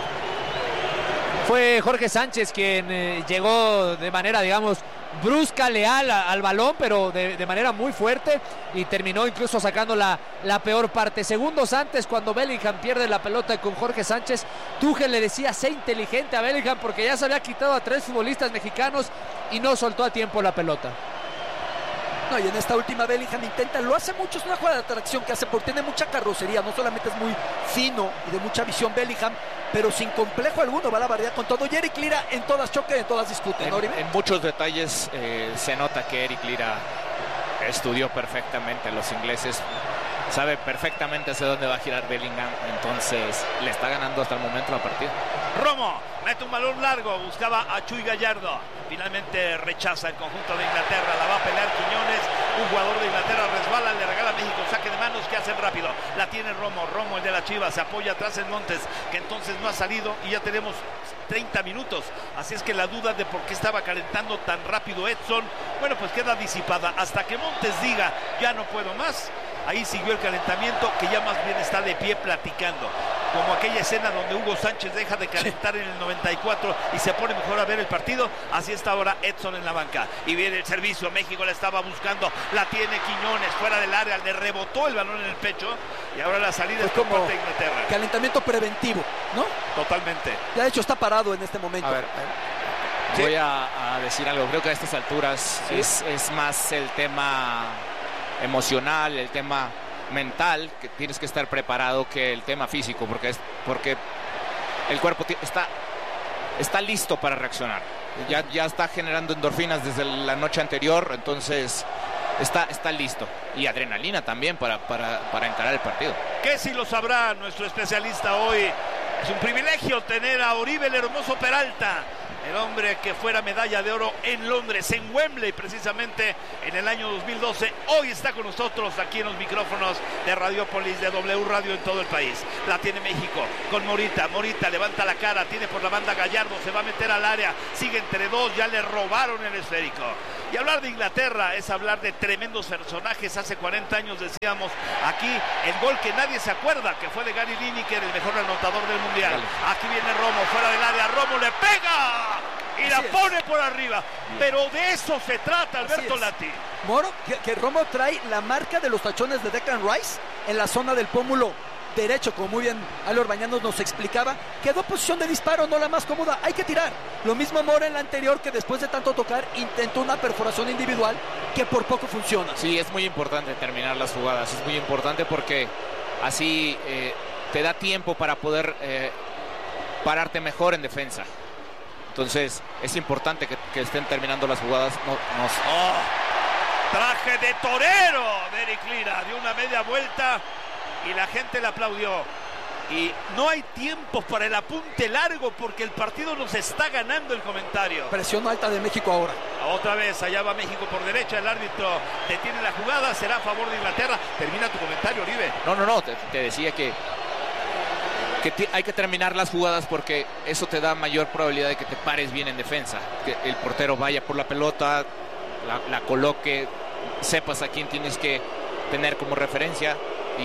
Fue Jorge Sánchez quien eh, llegó de manera, digamos, brusca, leal a, al balón, pero de, de manera muy fuerte, y terminó incluso sacando la, la peor parte. Segundos antes, cuando Bellingham pierde la pelota con Jorge Sánchez, Tuchel le decía, sé inteligente a Bellingham, porque ya se había quitado a tres futbolistas mexicanos y no soltó a tiempo la pelota. No, y en esta última Bellingham intenta, lo hace mucho, es una jugada de atracción que hace porque tiene mucha carrocería, no solamente es muy fino y de mucha visión Bellingham, pero sin complejo alguno va a la barrera con todo. Y Eric Lira en todas choque, en todas discute, ¿no, en, en muchos detalles eh, se nota que Eric Lira estudió perfectamente a los ingleses, sabe perfectamente hacia dónde va a girar Bellingham, entonces le está ganando hasta el momento la partida. Romo mete un balón largo, buscaba a Chuy Gallardo, finalmente rechaza el conjunto de Inglaterra, la va a pelear Quiñones, un jugador de Inglaterra resbala, le regala a México saque de manos que hacen rápido, la tiene Romo, Romo el de la Chivas, se apoya atrás en Montes, que entonces no ha salido y ya tenemos treinta minutos, así es que la duda de por qué estaba calentando tan rápido Edson, bueno, pues queda disipada hasta que Montes diga, ya no puedo más. Ahí siguió el calentamiento, que ya más bien está de pie platicando, como aquella escena donde Hugo Sánchez deja de calentar en el noventa y cuatro y se pone mejor a ver el partido. Así está ahora Edson en la banca y viene el servicio. México la estaba buscando, la tiene Quiñones fuera del área, le rebotó el balón en el pecho y ahora la salida es por parte de Inglaterra. Calentamiento preventivo, ¿no? Totalmente. Ya de hecho está parado en este momento. A ver, ¿Sí? Voy a, a decir algo. Creo que a estas alturas ¿sí? es, es más el tema emocional, el tema mental, que tienes que estar preparado, que el tema físico, porque, es, porque el cuerpo está, está listo para reaccionar. Ya, ya está generando endorfinas desde la noche anterior, entonces está, está listo. Y adrenalina también para, para, para encarar el partido. Que si lo sabrá nuestro especialista hoy. Es un privilegio tener a Oribe el Hermoso Peralta, el hombre que fuera medalla de oro en Londres, en Wembley precisamente en el año dos mil doce. Hoy está con nosotros aquí en los micrófonos de Radiopolis, de W Radio en todo el país. La tiene México con Morita. Morita levanta la cara, tiene por la banda Gallardo, se va a meter al área, sigue entre dos, ya le robaron el esférico. Y hablar de Inglaterra es hablar de tremendos personajes. Hace cuarenta años decíamos aquí el gol que nadie se acuerda, que fue de Gary Lineker, el mejor anotador del mundial. Aquí viene Romo, fuera del área, Romo le pega y Así la es. pone por arriba. Pero de eso se trata, Alberto Lati. Moro, que, que Romo trae la marca de los tachones de Declan Rice en la zona del pómulo derecho, como muy bien Ale Orbañanos nos explicaba. Quedó posición de disparo, no la más cómoda, hay que tirar. Lo mismo Mora en la anterior, que después de tanto tocar intentó una perforación individual que por poco funciona. Sí, es muy importante terminar las jugadas, es muy importante porque así eh, te da tiempo para poder eh, pararte mejor en defensa. Entonces es importante que, que estén terminando las jugadas. No, no... Oh, traje de torero de Eric Lira, dio una media vuelta y la gente le aplaudió. Y no hay tiempos para el apunte largo porque el partido nos está ganando el comentario. Presión alta de México ahora. Otra vez, allá va México por derecha, el árbitro detiene la jugada, será a favor de Inglaterra. Termina tu comentario, Oribe. No, no, no, te, te decía que, que hay que terminar las jugadas porque eso te da mayor probabilidad de que te pares bien en defensa. Que el portero vaya por la pelota, la, la coloque, sepas a quién tienes que tener como referencia. Y,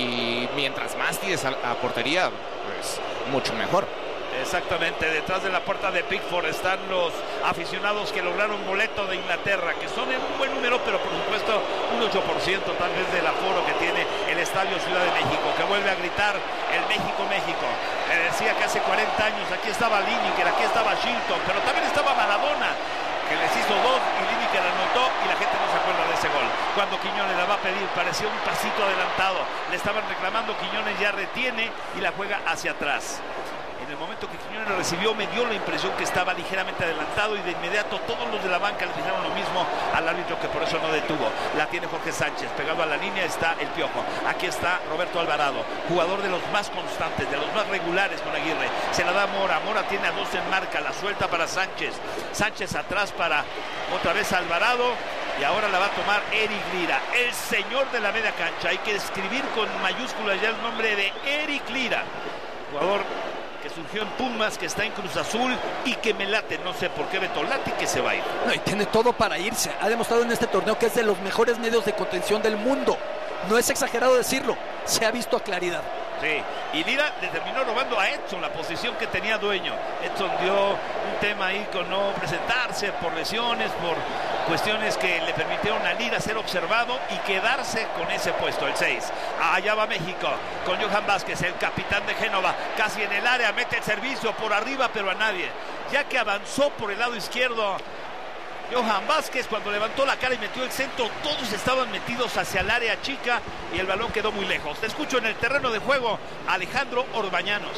y mientras más tires a, a portería, pues mucho mejor. Exactamente, detrás de la puerta de Pickford están los aficionados que lograron boleto de Inglaterra, que son en un buen número, pero por supuesto un ocho por ciento tal vez del aforo que tiene el Estadio Ciudad de México, que vuelve a gritar el México, México. Le decía que hace cuarenta años aquí estaba Lineker, aquí estaba Shilton, pero también estaba Maradona, que les hizo dos y Lineker anotó y la gente no se acuerda de ese gol. Cuando Quiñones la va a pedir, parecía un pasito adelantado, le estaban reclamando, Quiñones ya retiene y la juega hacia atrás. En el momento que Quiñones la recibió, me dio la impresión que estaba ligeramente adelantado y de inmediato todos los de la banca le dijeron lo mismo al árbitro, que por eso no detuvo. La tiene Jorge Sánchez, pegado a la línea está el Piojo. Aquí está Roberto Alvarado, jugador de los más constantes, de los más regulares con Aguirre. Se la da Mora, Mora tiene a dos en marca, la suelta para Sánchez. Sánchez atrás para otra vez Alvarado. Y ahora la va a tomar Eric Lira, el señor de la media cancha. Hay que escribir con mayúsculas ya el nombre de Eric Lira, jugador que surgió en Pumas, que está en Cruz Azul y que me late, no sé por qué Beto Lati, que se va a ir. No, y tiene todo para irse. Ha demostrado en este torneo que es de los mejores medios de contención del mundo. No es exagerado decirlo, se ha visto a claridad. Sí, y Lira le terminó robando a Edson la posición que tenía Dueño. Edson dio un tema ahí con no presentarse por lesiones, por cuestiones que le permitieron a Lira ser observado y quedarse con ese puesto, el seis. Allá va México con Johan Vázquez, el capitán de Génova, casi en el área, mete el servicio por arriba, pero a nadie. Ya que avanzó por el lado izquierdo Johan Vázquez, cuando levantó la cara y metió el centro, todos estaban metidos hacia el área chica y el balón quedó muy lejos. Te escucho en el terreno de juego, Alejandro Orbañanos.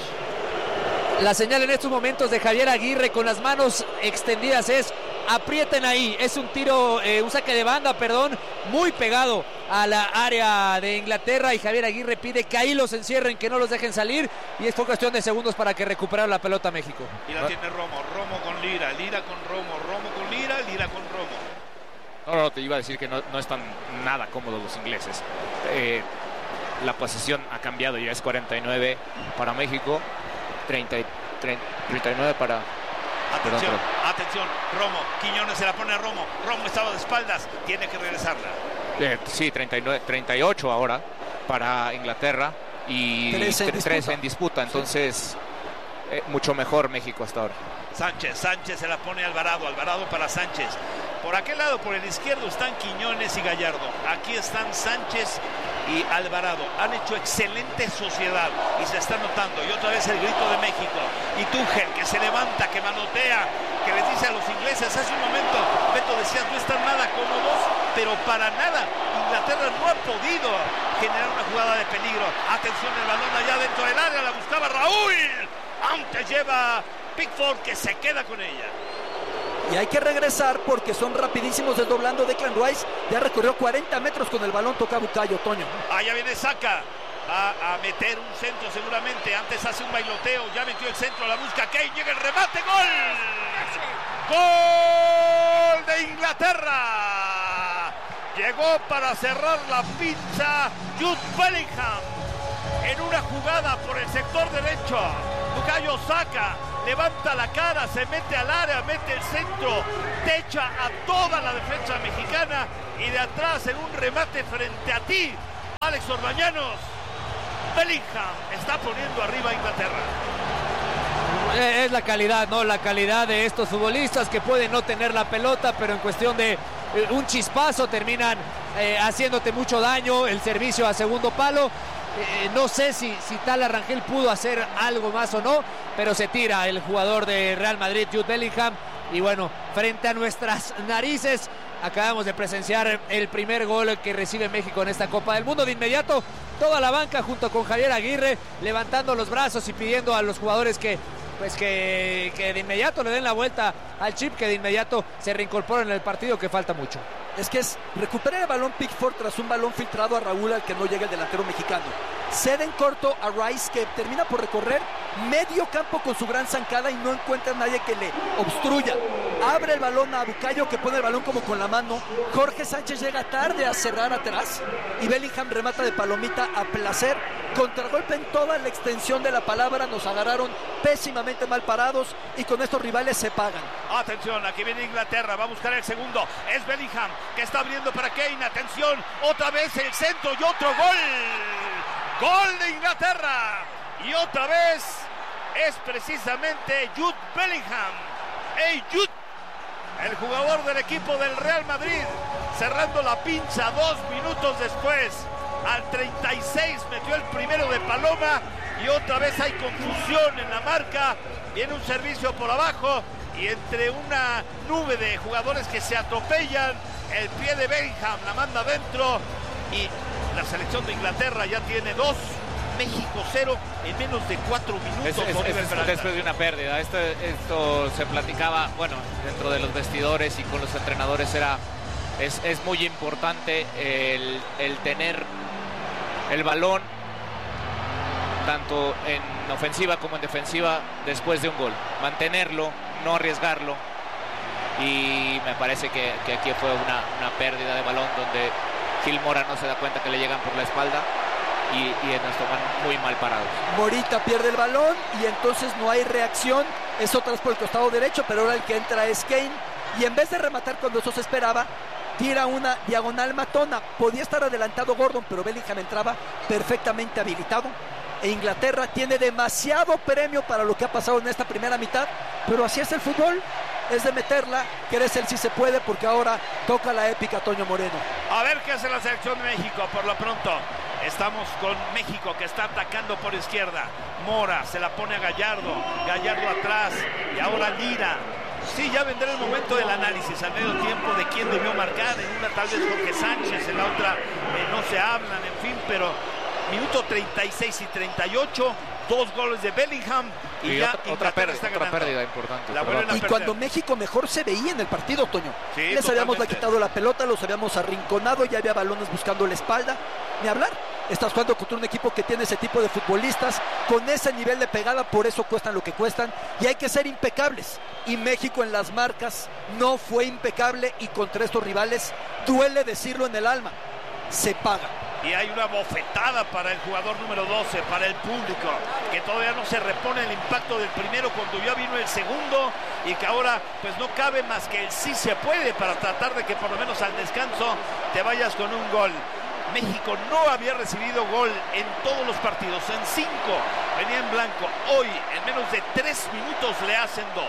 La señal en estos momentos de Javier Aguirre con las manos extendidas es: aprieten ahí. Es un tiro, eh, un saque de banda, perdón, muy pegado a la área de Inglaterra, y Javier Aguirre pide que ahí los encierren, que no los dejen salir, y es por cuestión de segundos para que recuperaran la pelota México. Y la tiene Romo, Romo con Lira, Lira con Romo, Romo con Lira, Lira con Romo. No, no, te iba a decir que no, no están nada cómodos los ingleses. Eh, la posesión ha cambiado, ya es cuarenta y nueve para México, treinta, treinta, treinta y nueve para... Atención, perdón, perdón. atención, Romo, Quiñones se la pone a Romo, Romo estaba de espaldas, tiene que regresarla. Eh, sí, treinta y nueve, treinta y ocho ahora para Inglaterra y tres en, tres en disputa, entonces sí. eh, mucho mejor México hasta ahora. Sánchez, Sánchez se la pone a Alvarado, Alvarado para Sánchez. Por aquel lado, por el izquierdo, están Quiñones y Gallardo. Aquí están Sánchez y Alvarado han hecho excelente sociedad y se está notando. Y otra vez el grito de México. Y Tuchel, que se levanta, que manotea, que les dice a los ingleses hace un momento, Beto decías, no están nada cómodos, pero para nada. Inglaterra no ha podido generar una jugada de peligro. Atención, el balón allá dentro del área, la buscaba Raúl. Antes lleva Pickford, que se queda con ella. Y hay que regresar porque son rapidísimos desdoblando. Declan Rice ya recorrió cuarenta metros con el balón, toca Bukayo, Toño. Allá viene Saka, va a meter un centro seguramente. Antes hace un bailoteo, ya metió el centro, la busca Kane, llega el remate, ¡gol! ¡Gol de Inglaterra! Llegó para cerrar la pinza Jude Bellingham en una jugada por el sector derecho. Bukayo Saka levanta la cara, se mete al área, mete el centro, techa a toda la defensa mexicana y de atrás en un remate frente a ti, Alex Orbañanos, Bellingham está poniendo arriba a Inglaterra. Es la calidad, ¿no? La calidad de estos futbolistas que pueden no tener la pelota, pero en cuestión de eh, un chispazo terminan eh, haciéndote mucho daño. El servicio a segundo palo. Eh, no sé si, si Tala Rangel pudo hacer algo más o no, pero se tira el jugador de Real Madrid, Jude Bellingham. Y bueno, frente a nuestras narices acabamos de presenciar el primer gol que recibe México en esta Copa del Mundo. De inmediato toda la banca junto con Javier Aguirre levantando los brazos y pidiendo a los jugadores que pues que, que de inmediato le den la vuelta al chip, que de inmediato se reincorporen en el partido, que falta mucho. Es que es recuperar el balón Pickford tras un balón filtrado a Raúl al que no llega el delantero mexicano. Cede en corto a Rice, que termina por recorrer medio campo con su gran zancada y no encuentra a nadie que le obstruya. Abre el balón a Bukayo, que pone el balón como con la mano. Jorge Sánchez llega tarde a cerrar atrás y Bellingham remata de palomita a placer. Contragolpe en toda la extensión de la palabra. Nos agarraron pésimamente mal parados y con estos rivales se pagan. Atención, aquí viene Inglaterra, va a buscar el segundo. Es Bellingham, que está abriendo para Kane. Atención, otra vez el centro y otro gol. Gol de Inglaterra. Y otra vez es precisamente Jude Bellingham. Hey, Jude, el jugador del equipo del Real Madrid, cerrando la pinza dos minutos después. Al treinta y seis metió el primero de Paloma y otra vez hay confusión en la marca. Viene un servicio por abajo y entre una nube de jugadores que se atropellan, el pie de Bellingham la manda adentro y la selección de Inglaterra ya tiene dos, México cero en menos de cuatro minutos. Es, es, es, es después de una pérdida. Esto, esto se platicaba, bueno, dentro de los vestidores y con los entrenadores. Era, es, es muy importante el, el tener el balón tanto en ofensiva como en defensiva después de un gol. Mantenerlo, no arriesgarlo. Y me parece que, que aquí fue una, una pérdida de balón donde Gil Mora no se da cuenta que le llegan por la espalda y, y nos toman muy mal parados. Morita pierde el balón y entonces no hay reacción. Es otra vez por el costado derecho, pero ahora el que entra es Kane. Y en vez de rematar cuando eso se esperaba, tira una diagonal matona. Podía estar adelantado Gordon, pero Bellingham entraba perfectamente habilitado. E Inglaterra tiene demasiado premio para lo que ha pasado en esta primera mitad, pero así es el fútbol, es de meterla, querés el si se puede, porque ahora toca la épica Toño Moreno. A ver qué hace la selección de México. Por lo pronto estamos con México, que está atacando por izquierda. Mora se la pone a Gallardo, Gallardo atrás y ahora Lira. Sí, ya vendrá el momento del análisis al medio tiempo de quién debió marcar. En una tal vez Jorge Sánchez, en la otra eh, no se hablan, en fin, pero minuto treinta y seis y treinta y ocho, dos goles de Bellingham y, y ya otra, otra, pérdida, está otra pérdida importante. La y cuando México mejor se veía en el partido, Toño. Sí, Les habíamos totalmente. quitado la pelota, los habíamos arrinconado, ya había balones buscando la espalda. Ni hablar. Estás jugando contra un equipo que tiene ese tipo de futbolistas, con ese nivel de pegada, por eso cuestan lo que cuestan, y hay que ser impecables. Y México en las marcas no fue impecable, y contra estos rivales, duele decirlo en el alma, se paga. Y hay una bofetada para el jugador número doce, para el público, que todavía no se repone el impacto del primero cuando ya vino el segundo, y que ahora pues no cabe más que el sí se puede para tratar de que por lo menos al descanso te vayas con un gol. México no había recibido gol en todos los partidos, en cinco venía en blanco. Hoy en menos de tres minutos le hacen dos.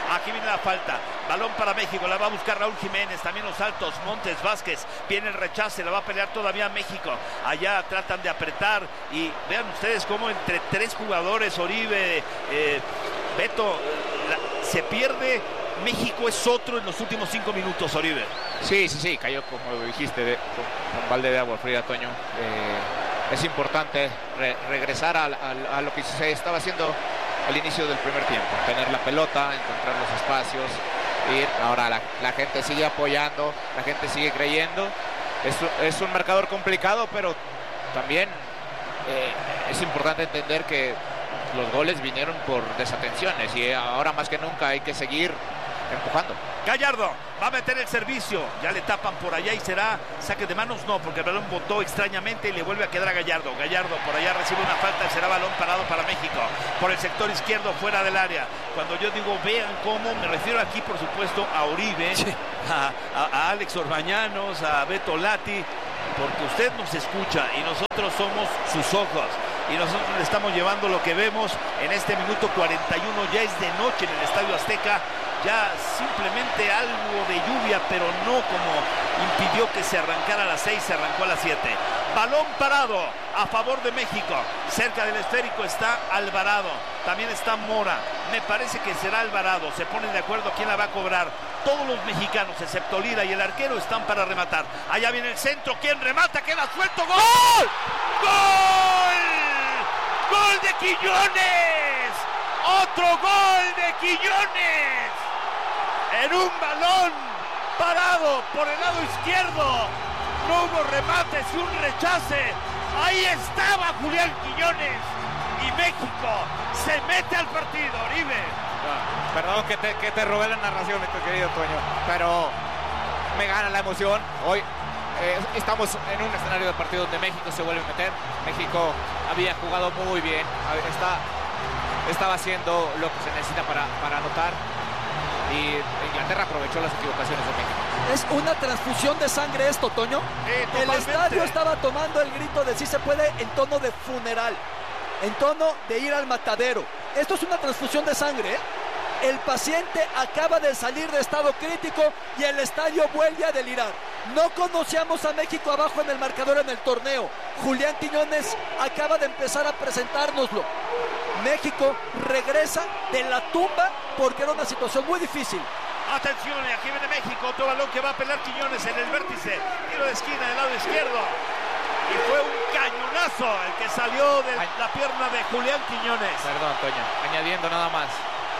Aquí viene la falta. Balón para México. La va a buscar Raúl Jiménez. También los altos. Montes, Vázquez. Viene el rechace. La va a pelear todavía México. Allá tratan de apretar. Y vean ustedes cómo entre tres jugadores, Oribe, eh, Beto, la, se pierde. México es otro en los últimos cinco minutos, Oribe. Sí, sí, sí. Cayó, como dijiste, de, con, con balde de agua fría, Toño. Eh, es importante re, regresar a, a, a lo que se estaba haciendo al inicio del primer tiempo, tener la pelota, encontrar los espacios, ir. Ahora la, la gente sigue apoyando, la gente sigue creyendo. Es, es un marcador complicado, pero también eh, es importante entender que los goles vinieron por desatenciones y ahora más que nunca hay que seguir empujando. Gallardo va a meter el servicio, ya le tapan por allá y será saque de manos, no, porque el balón botó extrañamente y le vuelve a quedar a Gallardo. Gallardo por allá recibe una falta y será balón parado para México, por el sector izquierdo fuera del área. Cuando yo digo vean cómo, me refiero aquí por supuesto a Oribe, sí. a, a, a Alex Orbañanos, a Beto Lati, porque usted nos escucha y nosotros somos sus ojos. Y nosotros le estamos llevando lo que vemos en este minuto cuarenta y uno. Ya es de noche en el Estadio Azteca. Ya simplemente algo de lluvia, pero no como impidió que se arrancara a las seis, se arrancó a las siete. Balón parado a favor de México. Cerca del esférico está Alvarado. También está Mora. Me parece que será Alvarado. Se ponen de acuerdo quién la va a cobrar. Todos los mexicanos, excepto Lira y el arquero, están para rematar. Allá viene el centro. ¿Quién remata? Queda suelto. ¡Gol! ¡Gol! ¡Gol de Quiñones! ¡Otro gol de Quiñones! En un balón parado por el lado izquierdo. No hubo remates y un rechace. Ahí estaba Julián Quiñones. Y México se mete al partido, Oribe. No, perdón que te, que te robé la narración, mi querido Toño, pero me gana la emoción. Hoy eh, estamos en un escenario de partido donde México se vuelve a meter. México había jugado muy bien. Está... Estaba haciendo lo que se necesita para, para anotar y Inglaterra aprovechó las equivocaciones de México. Es una transfusión de sangre esto, Toño. Eh, el estadio estaba tomando el grito de sí se puede en tono de funeral, en tono de ir al matadero. Esto es una transfusión de sangre, ¿eh? El paciente acaba de salir de estado crítico y el estadio vuelve a delirar. No conocíamos a México abajo en el marcador en el torneo. Julián Quiñones acaba de empezar a presentárnoslo. México regresa de la tumba porque era una situación muy difícil. Atención, aquí viene México, otro balón que va a pelar Quiñones en el vértice. Tiro de esquina del lado izquierdo. Y fue un cañonazo el que salió de la pierna de Julián Quiñones. Perdón, Toño, añadiendo nada más.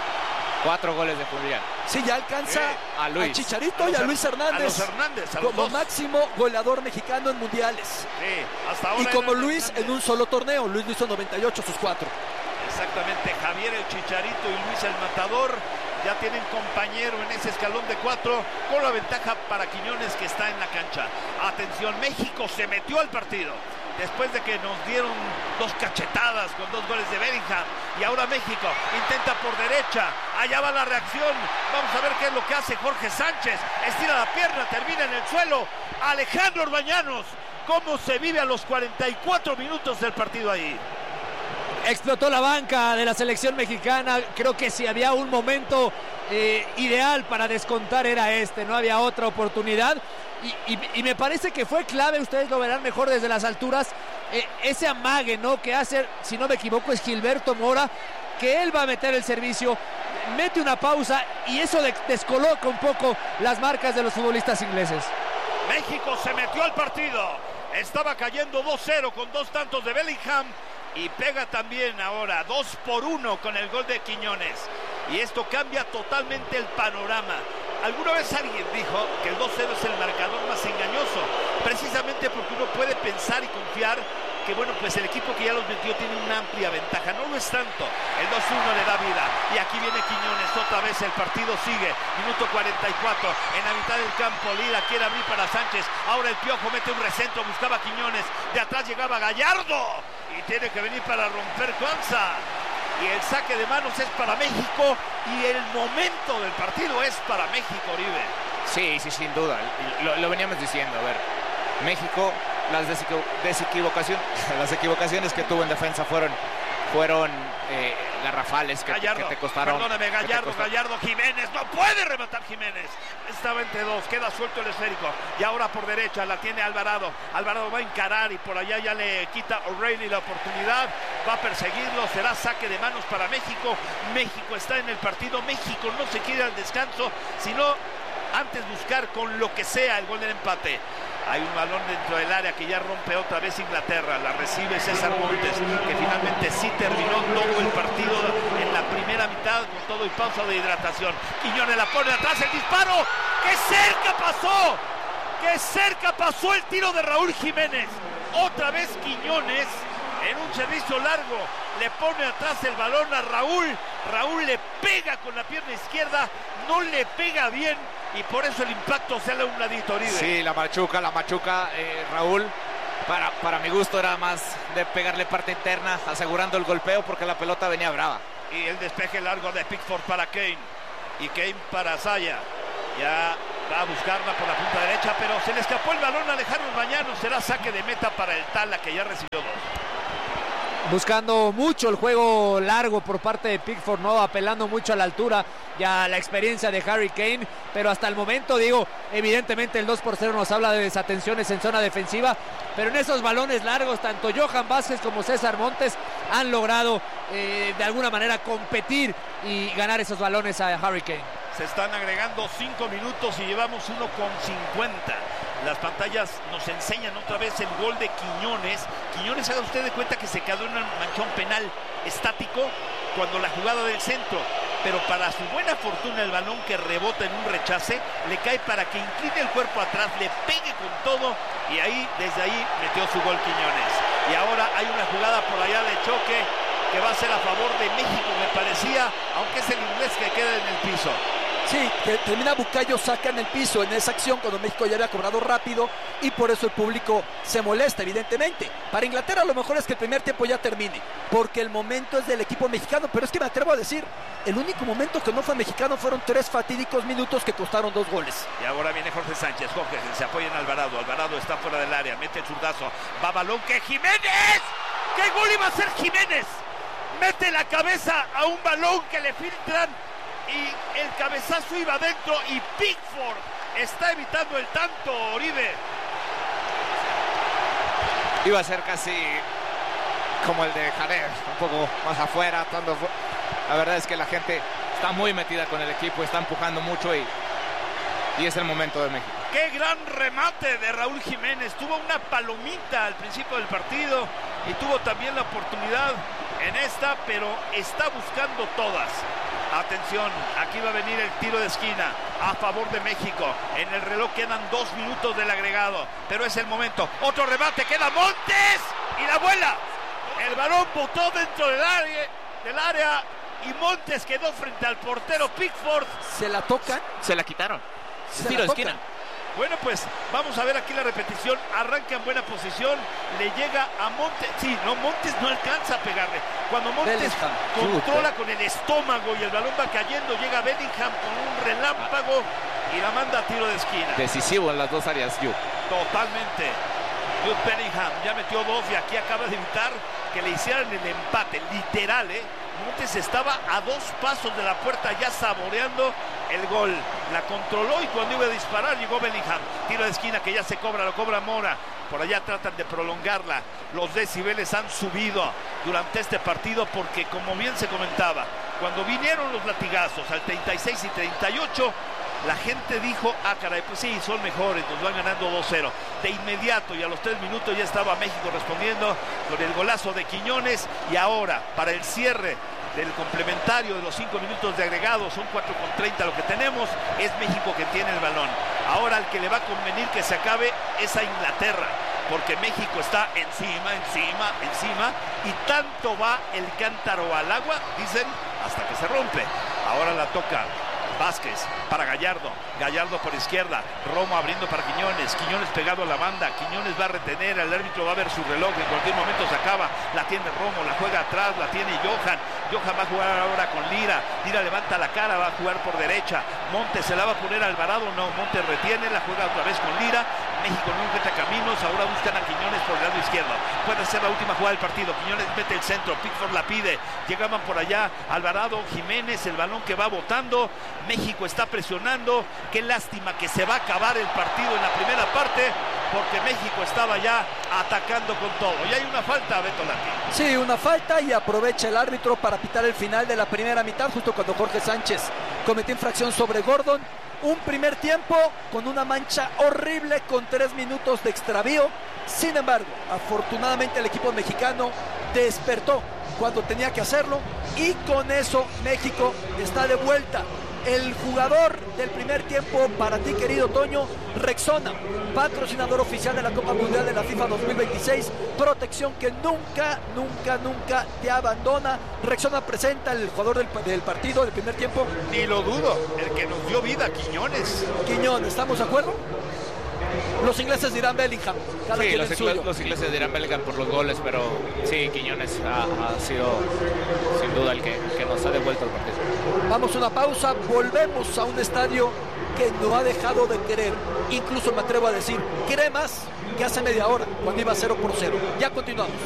Cuatro goles de Julián. Sí, ya alcanza eh, a, Luis. a Chicharito a y a Luis Hernández, a los Hernández a los como dos. Máximo goleador mexicano en mundiales. Sí, hasta ahora y como Luis Hernández. En un solo torneo. Luis lo hizo noventa y ocho, sus cuatro. Exactamente, Javier el Chicharito y Luis el Matador ya tienen compañero en ese escalón de cuatro, con la ventaja para Quiñones que está en la cancha. Atención, México se metió al partido después de que nos dieron dos cachetadas con dos goles de Bellingham. Y ahora México intenta por derecha. Allá va la reacción. Vamos a ver qué es lo que hace Jorge Sánchez. Estira la pierna, termina en el suelo. Alejandro Orbañanos. ¿Cómo se vive a los cuarenta y cuatro minutos del partido ahí? Explotó la banca de la selección mexicana. Creo que si había un momento eh, ideal para descontar era este. No había otra oportunidad. Y, y, y me parece que fue clave, ustedes lo verán mejor desde las alturas, eh, ese amague, ¿no? Que hace, si no me equivoco, es Gilberto Mora, que él va a meter el servicio, mete una pausa y eso de, descoloca un poco las marcas de los futbolistas ingleses. México se metió al partido. Estaba cayendo dos cero con dos tantos de Bellingham y pega también ahora dos por uno con el gol de Quiñones. Y esto cambia totalmente el panorama. Alguna vez alguien dijo que el dos cero es el marcador más engañoso, precisamente porque uno puede pensar y confiar que, bueno, pues el equipo que ya los metió tiene una amplia ventaja. No lo es tanto. El dos uno le da vida. Y aquí viene Quiñones, otra vez el partido sigue. Minuto cuarenta y cuatro, en la mitad del campo, Lira quiere abrir para Sánchez. Ahora el Piojo mete un recentro, buscaba Quiñones. De atrás llegaba Gallardo. Y tiene que venir para romper Cuanza. Y el saque de manos es para México y el momento del partido es para México, Oribe. Sí, sí, sin duda. Lo, lo veníamos diciendo. A ver, México, las desequivocaciones, las equivocaciones que tuvo en defensa fueron fueron eh, garrafales que, Gallardo, que te costaron. Perdóname, Gallardo, costaron. Gallardo, Jiménez, no puede rematar Jiménez. Estaba entre dos, queda suelto el esférico. Y ahora por derecha la tiene Alvarado. Alvarado va a encarar y por allá ya le quita O'Reilly la oportunidad. Va a perseguirlo, será saque de manos para México. México está en el partido, México no se quiere al descanso, sino antes buscar con lo que sea el gol del empate. Hay un balón dentro del área que ya rompe otra vez Inglaterra. La recibe César Montes, que finalmente sí terminó todo el partido en la primera mitad con todo y pausa de hidratación. Quiñones la pone atrás, el disparo. ¡Qué cerca pasó! ¡Qué cerca pasó el tiro de Raúl Jiménez! Otra vez Quiñones en un servicio largo le pone atrás el balón a Raúl. Raúl le pega con la pierna izquierda, no le pega bien. Y por eso el impacto sale a un ladito, Oribe. Sí, la machuca, la machuca, eh, Raúl. Para, para mi gusto era más de pegarle parte interna, asegurando el golpeo porque la pelota venía brava. Y el despeje largo de Pickford para Kane. Y Kane para Zaya. Ya va a buscarla por la punta derecha, pero se le escapó el balón a Alejandro Mañano. Será saque de meta para el Tala, que ya recibió dos. Buscando mucho el juego largo por parte de Pickford, ¿no? Apelando mucho a la altura y a la experiencia de Harry Kane, pero hasta el momento, digo, evidentemente el dos por cero nos habla de desatenciones en zona defensiva, pero en esos balones largos, tanto Johan Vázquez como César Montes han logrado eh, de alguna manera competir y ganar esos balones a Harry Kane. Se están agregando cinco minutos y llevamos uno con cincuenta. Las pantallas nos enseñan otra vez el gol de Quiñones. Quiñones, haga usted de cuenta que se quedó en un manchón penal estático cuando la jugada del centro. Pero para su buena fortuna el balón que rebota en un rechace le cae para que incline el cuerpo atrás, le pegue con todo y ahí, desde ahí metió su gol Quiñones. Y ahora hay una jugada por allá de choque que va a ser a favor de México, me parecía, aunque es el inglés que queda en el piso. Sí, que termina Bukayo Saka en el piso en esa acción cuando México ya había cobrado rápido y por eso el público se molesta, evidentemente. Para Inglaterra lo mejor es que el primer tiempo ya termine, porque el momento es del equipo mexicano, pero es que me atrevo a decir, el único momento que no fue mexicano fueron tres fatídicos minutos que costaron dos goles. Y ahora viene Jorge Sánchez, Jorge se apoya en Alvarado, Alvarado está fuera del área, mete el zurdazo, va balón que Jiménez, ¿qué gol iba a hacer Jiménez? Mete la cabeza a un balón que le filtran y el cabezazo iba adentro y Pickford está evitando el tanto, Oribe. Iba a ser casi como el de Jared, un poco más afuera. Tanto fu la verdad es que la gente está muy metida con el equipo, está empujando mucho y, y es el momento de México. Qué gran remate de Raúl Jiménez. Tuvo una palomita al principio del partido y tuvo también la oportunidad en esta, pero está buscando todas. Atención, aquí va a venir el tiro de esquina a favor de México. En el reloj quedan dos minutos del agregado, pero es el momento. Otro remate, queda Montes y la vuela. El balón botó dentro del área, del área y Montes quedó frente al portero Pickford. ¿Se la tocan? Se la quitaron. Se Tiro la de esquina. tocan. Bueno, pues vamos a ver aquí la repetición. Arranca en buena posición, le llega a Montes. Sí, no, Montes no alcanza a pegarle. Cuando Montes Bellingham. controla con el estómago y el balón va cayendo, llega Bellingham con un relámpago y la manda a tiro de esquina. Decisivo en las dos áreas, Jude. Totalmente. Jude Bellingham ya metió dos y aquí acaba de evitar que le hicieran el empate, literal, ¿eh? Montes estaba a dos pasos de la puerta ya saboreando el gol. La controló y cuando iba a disparar llegó Bellingham. Tiro de esquina que ya se cobra, lo cobra Mora. Por allá tratan de prolongarla. Los decibeles han subido durante este partido porque, como bien se comentaba, cuando vinieron los latigazos al treinta y seis y treinta y ocho, la gente dijo, ah caray, pues sí, son mejores, nos van ganando dos cero. De inmediato y a los tres minutos ya estaba México respondiendo con el golazo de Quiñones. Y ahora, para el cierre del complementario de los cinco minutos de agregado, son cuatro con treinta lo que tenemos, es México que tiene el balón. Ahora al que le va a convenir que se acabe es a Inglaterra, porque México está encima, encima, encima, y tanto va el cántaro al agua, dicen, hasta que se rompe. Ahora la toca Vázquez para Gallardo, Gallardo por izquierda, Romo abriendo para Quiñones, Quiñones pegado a la banda, Quiñones va a retener, el árbitro va a ver su reloj, en cualquier momento se acaba, la tiene Romo, la juega atrás, la tiene Johan, Johan va a jugar ahora con Lira, Lira levanta la cara, va a jugar por derecha, Montes se la va a poner a Alvarado, no, Montes retiene, la juega otra vez con Lira, México no encuentra caminos, ahora buscan a Quiñones por el lado izquierdo. Puede ser la última jugada del partido. Quiñones mete el centro, Pickford la pide, llegaban por allá Alvarado, Jiménez, el balón que va botando. México está presionando. Qué lástima que se va a acabar el partido en la primera parte, porque México estaba ya atacando con todo. Y hay una falta, Beto Lati. Sí, una falta, y aprovecha el árbitro para pitar el final de la primera mitad, justo cuando Jorge Sánchez cometió infracción sobre Gordon. Un primer tiempo con una mancha horrible, con tres minutos de extravío. Sin embargo, afortunadamente el equipo mexicano despertó cuando tenía que hacerlo, y con eso México está de vuelta. El jugador del primer tiempo para ti, querido Toño, Rexona, patrocinador oficial de la Copa Mundial de la FIFA dos mil veintiséis, protección que nunca, nunca, nunca te abandona. Rexona presenta el jugador del, del partido del primer tiempo. Ni lo dudo, el que nos dio vida, Quiñones. Quiñones, ¿estamos de acuerdo? Los ingleses dirán Bellingham. Cada Sí, quien los, el suyo. los ingleses dirán Bellingham por los goles, pero sí, Quiñones ha, ha sido sin duda el que, el que nos ha devuelto el partido. Vamos a una pausa, volvemos a un estadio que no ha dejado de querer. Incluso me atrevo a decir, quiere más que hace media hora, cuando iba cero por cero. Ya continuamos.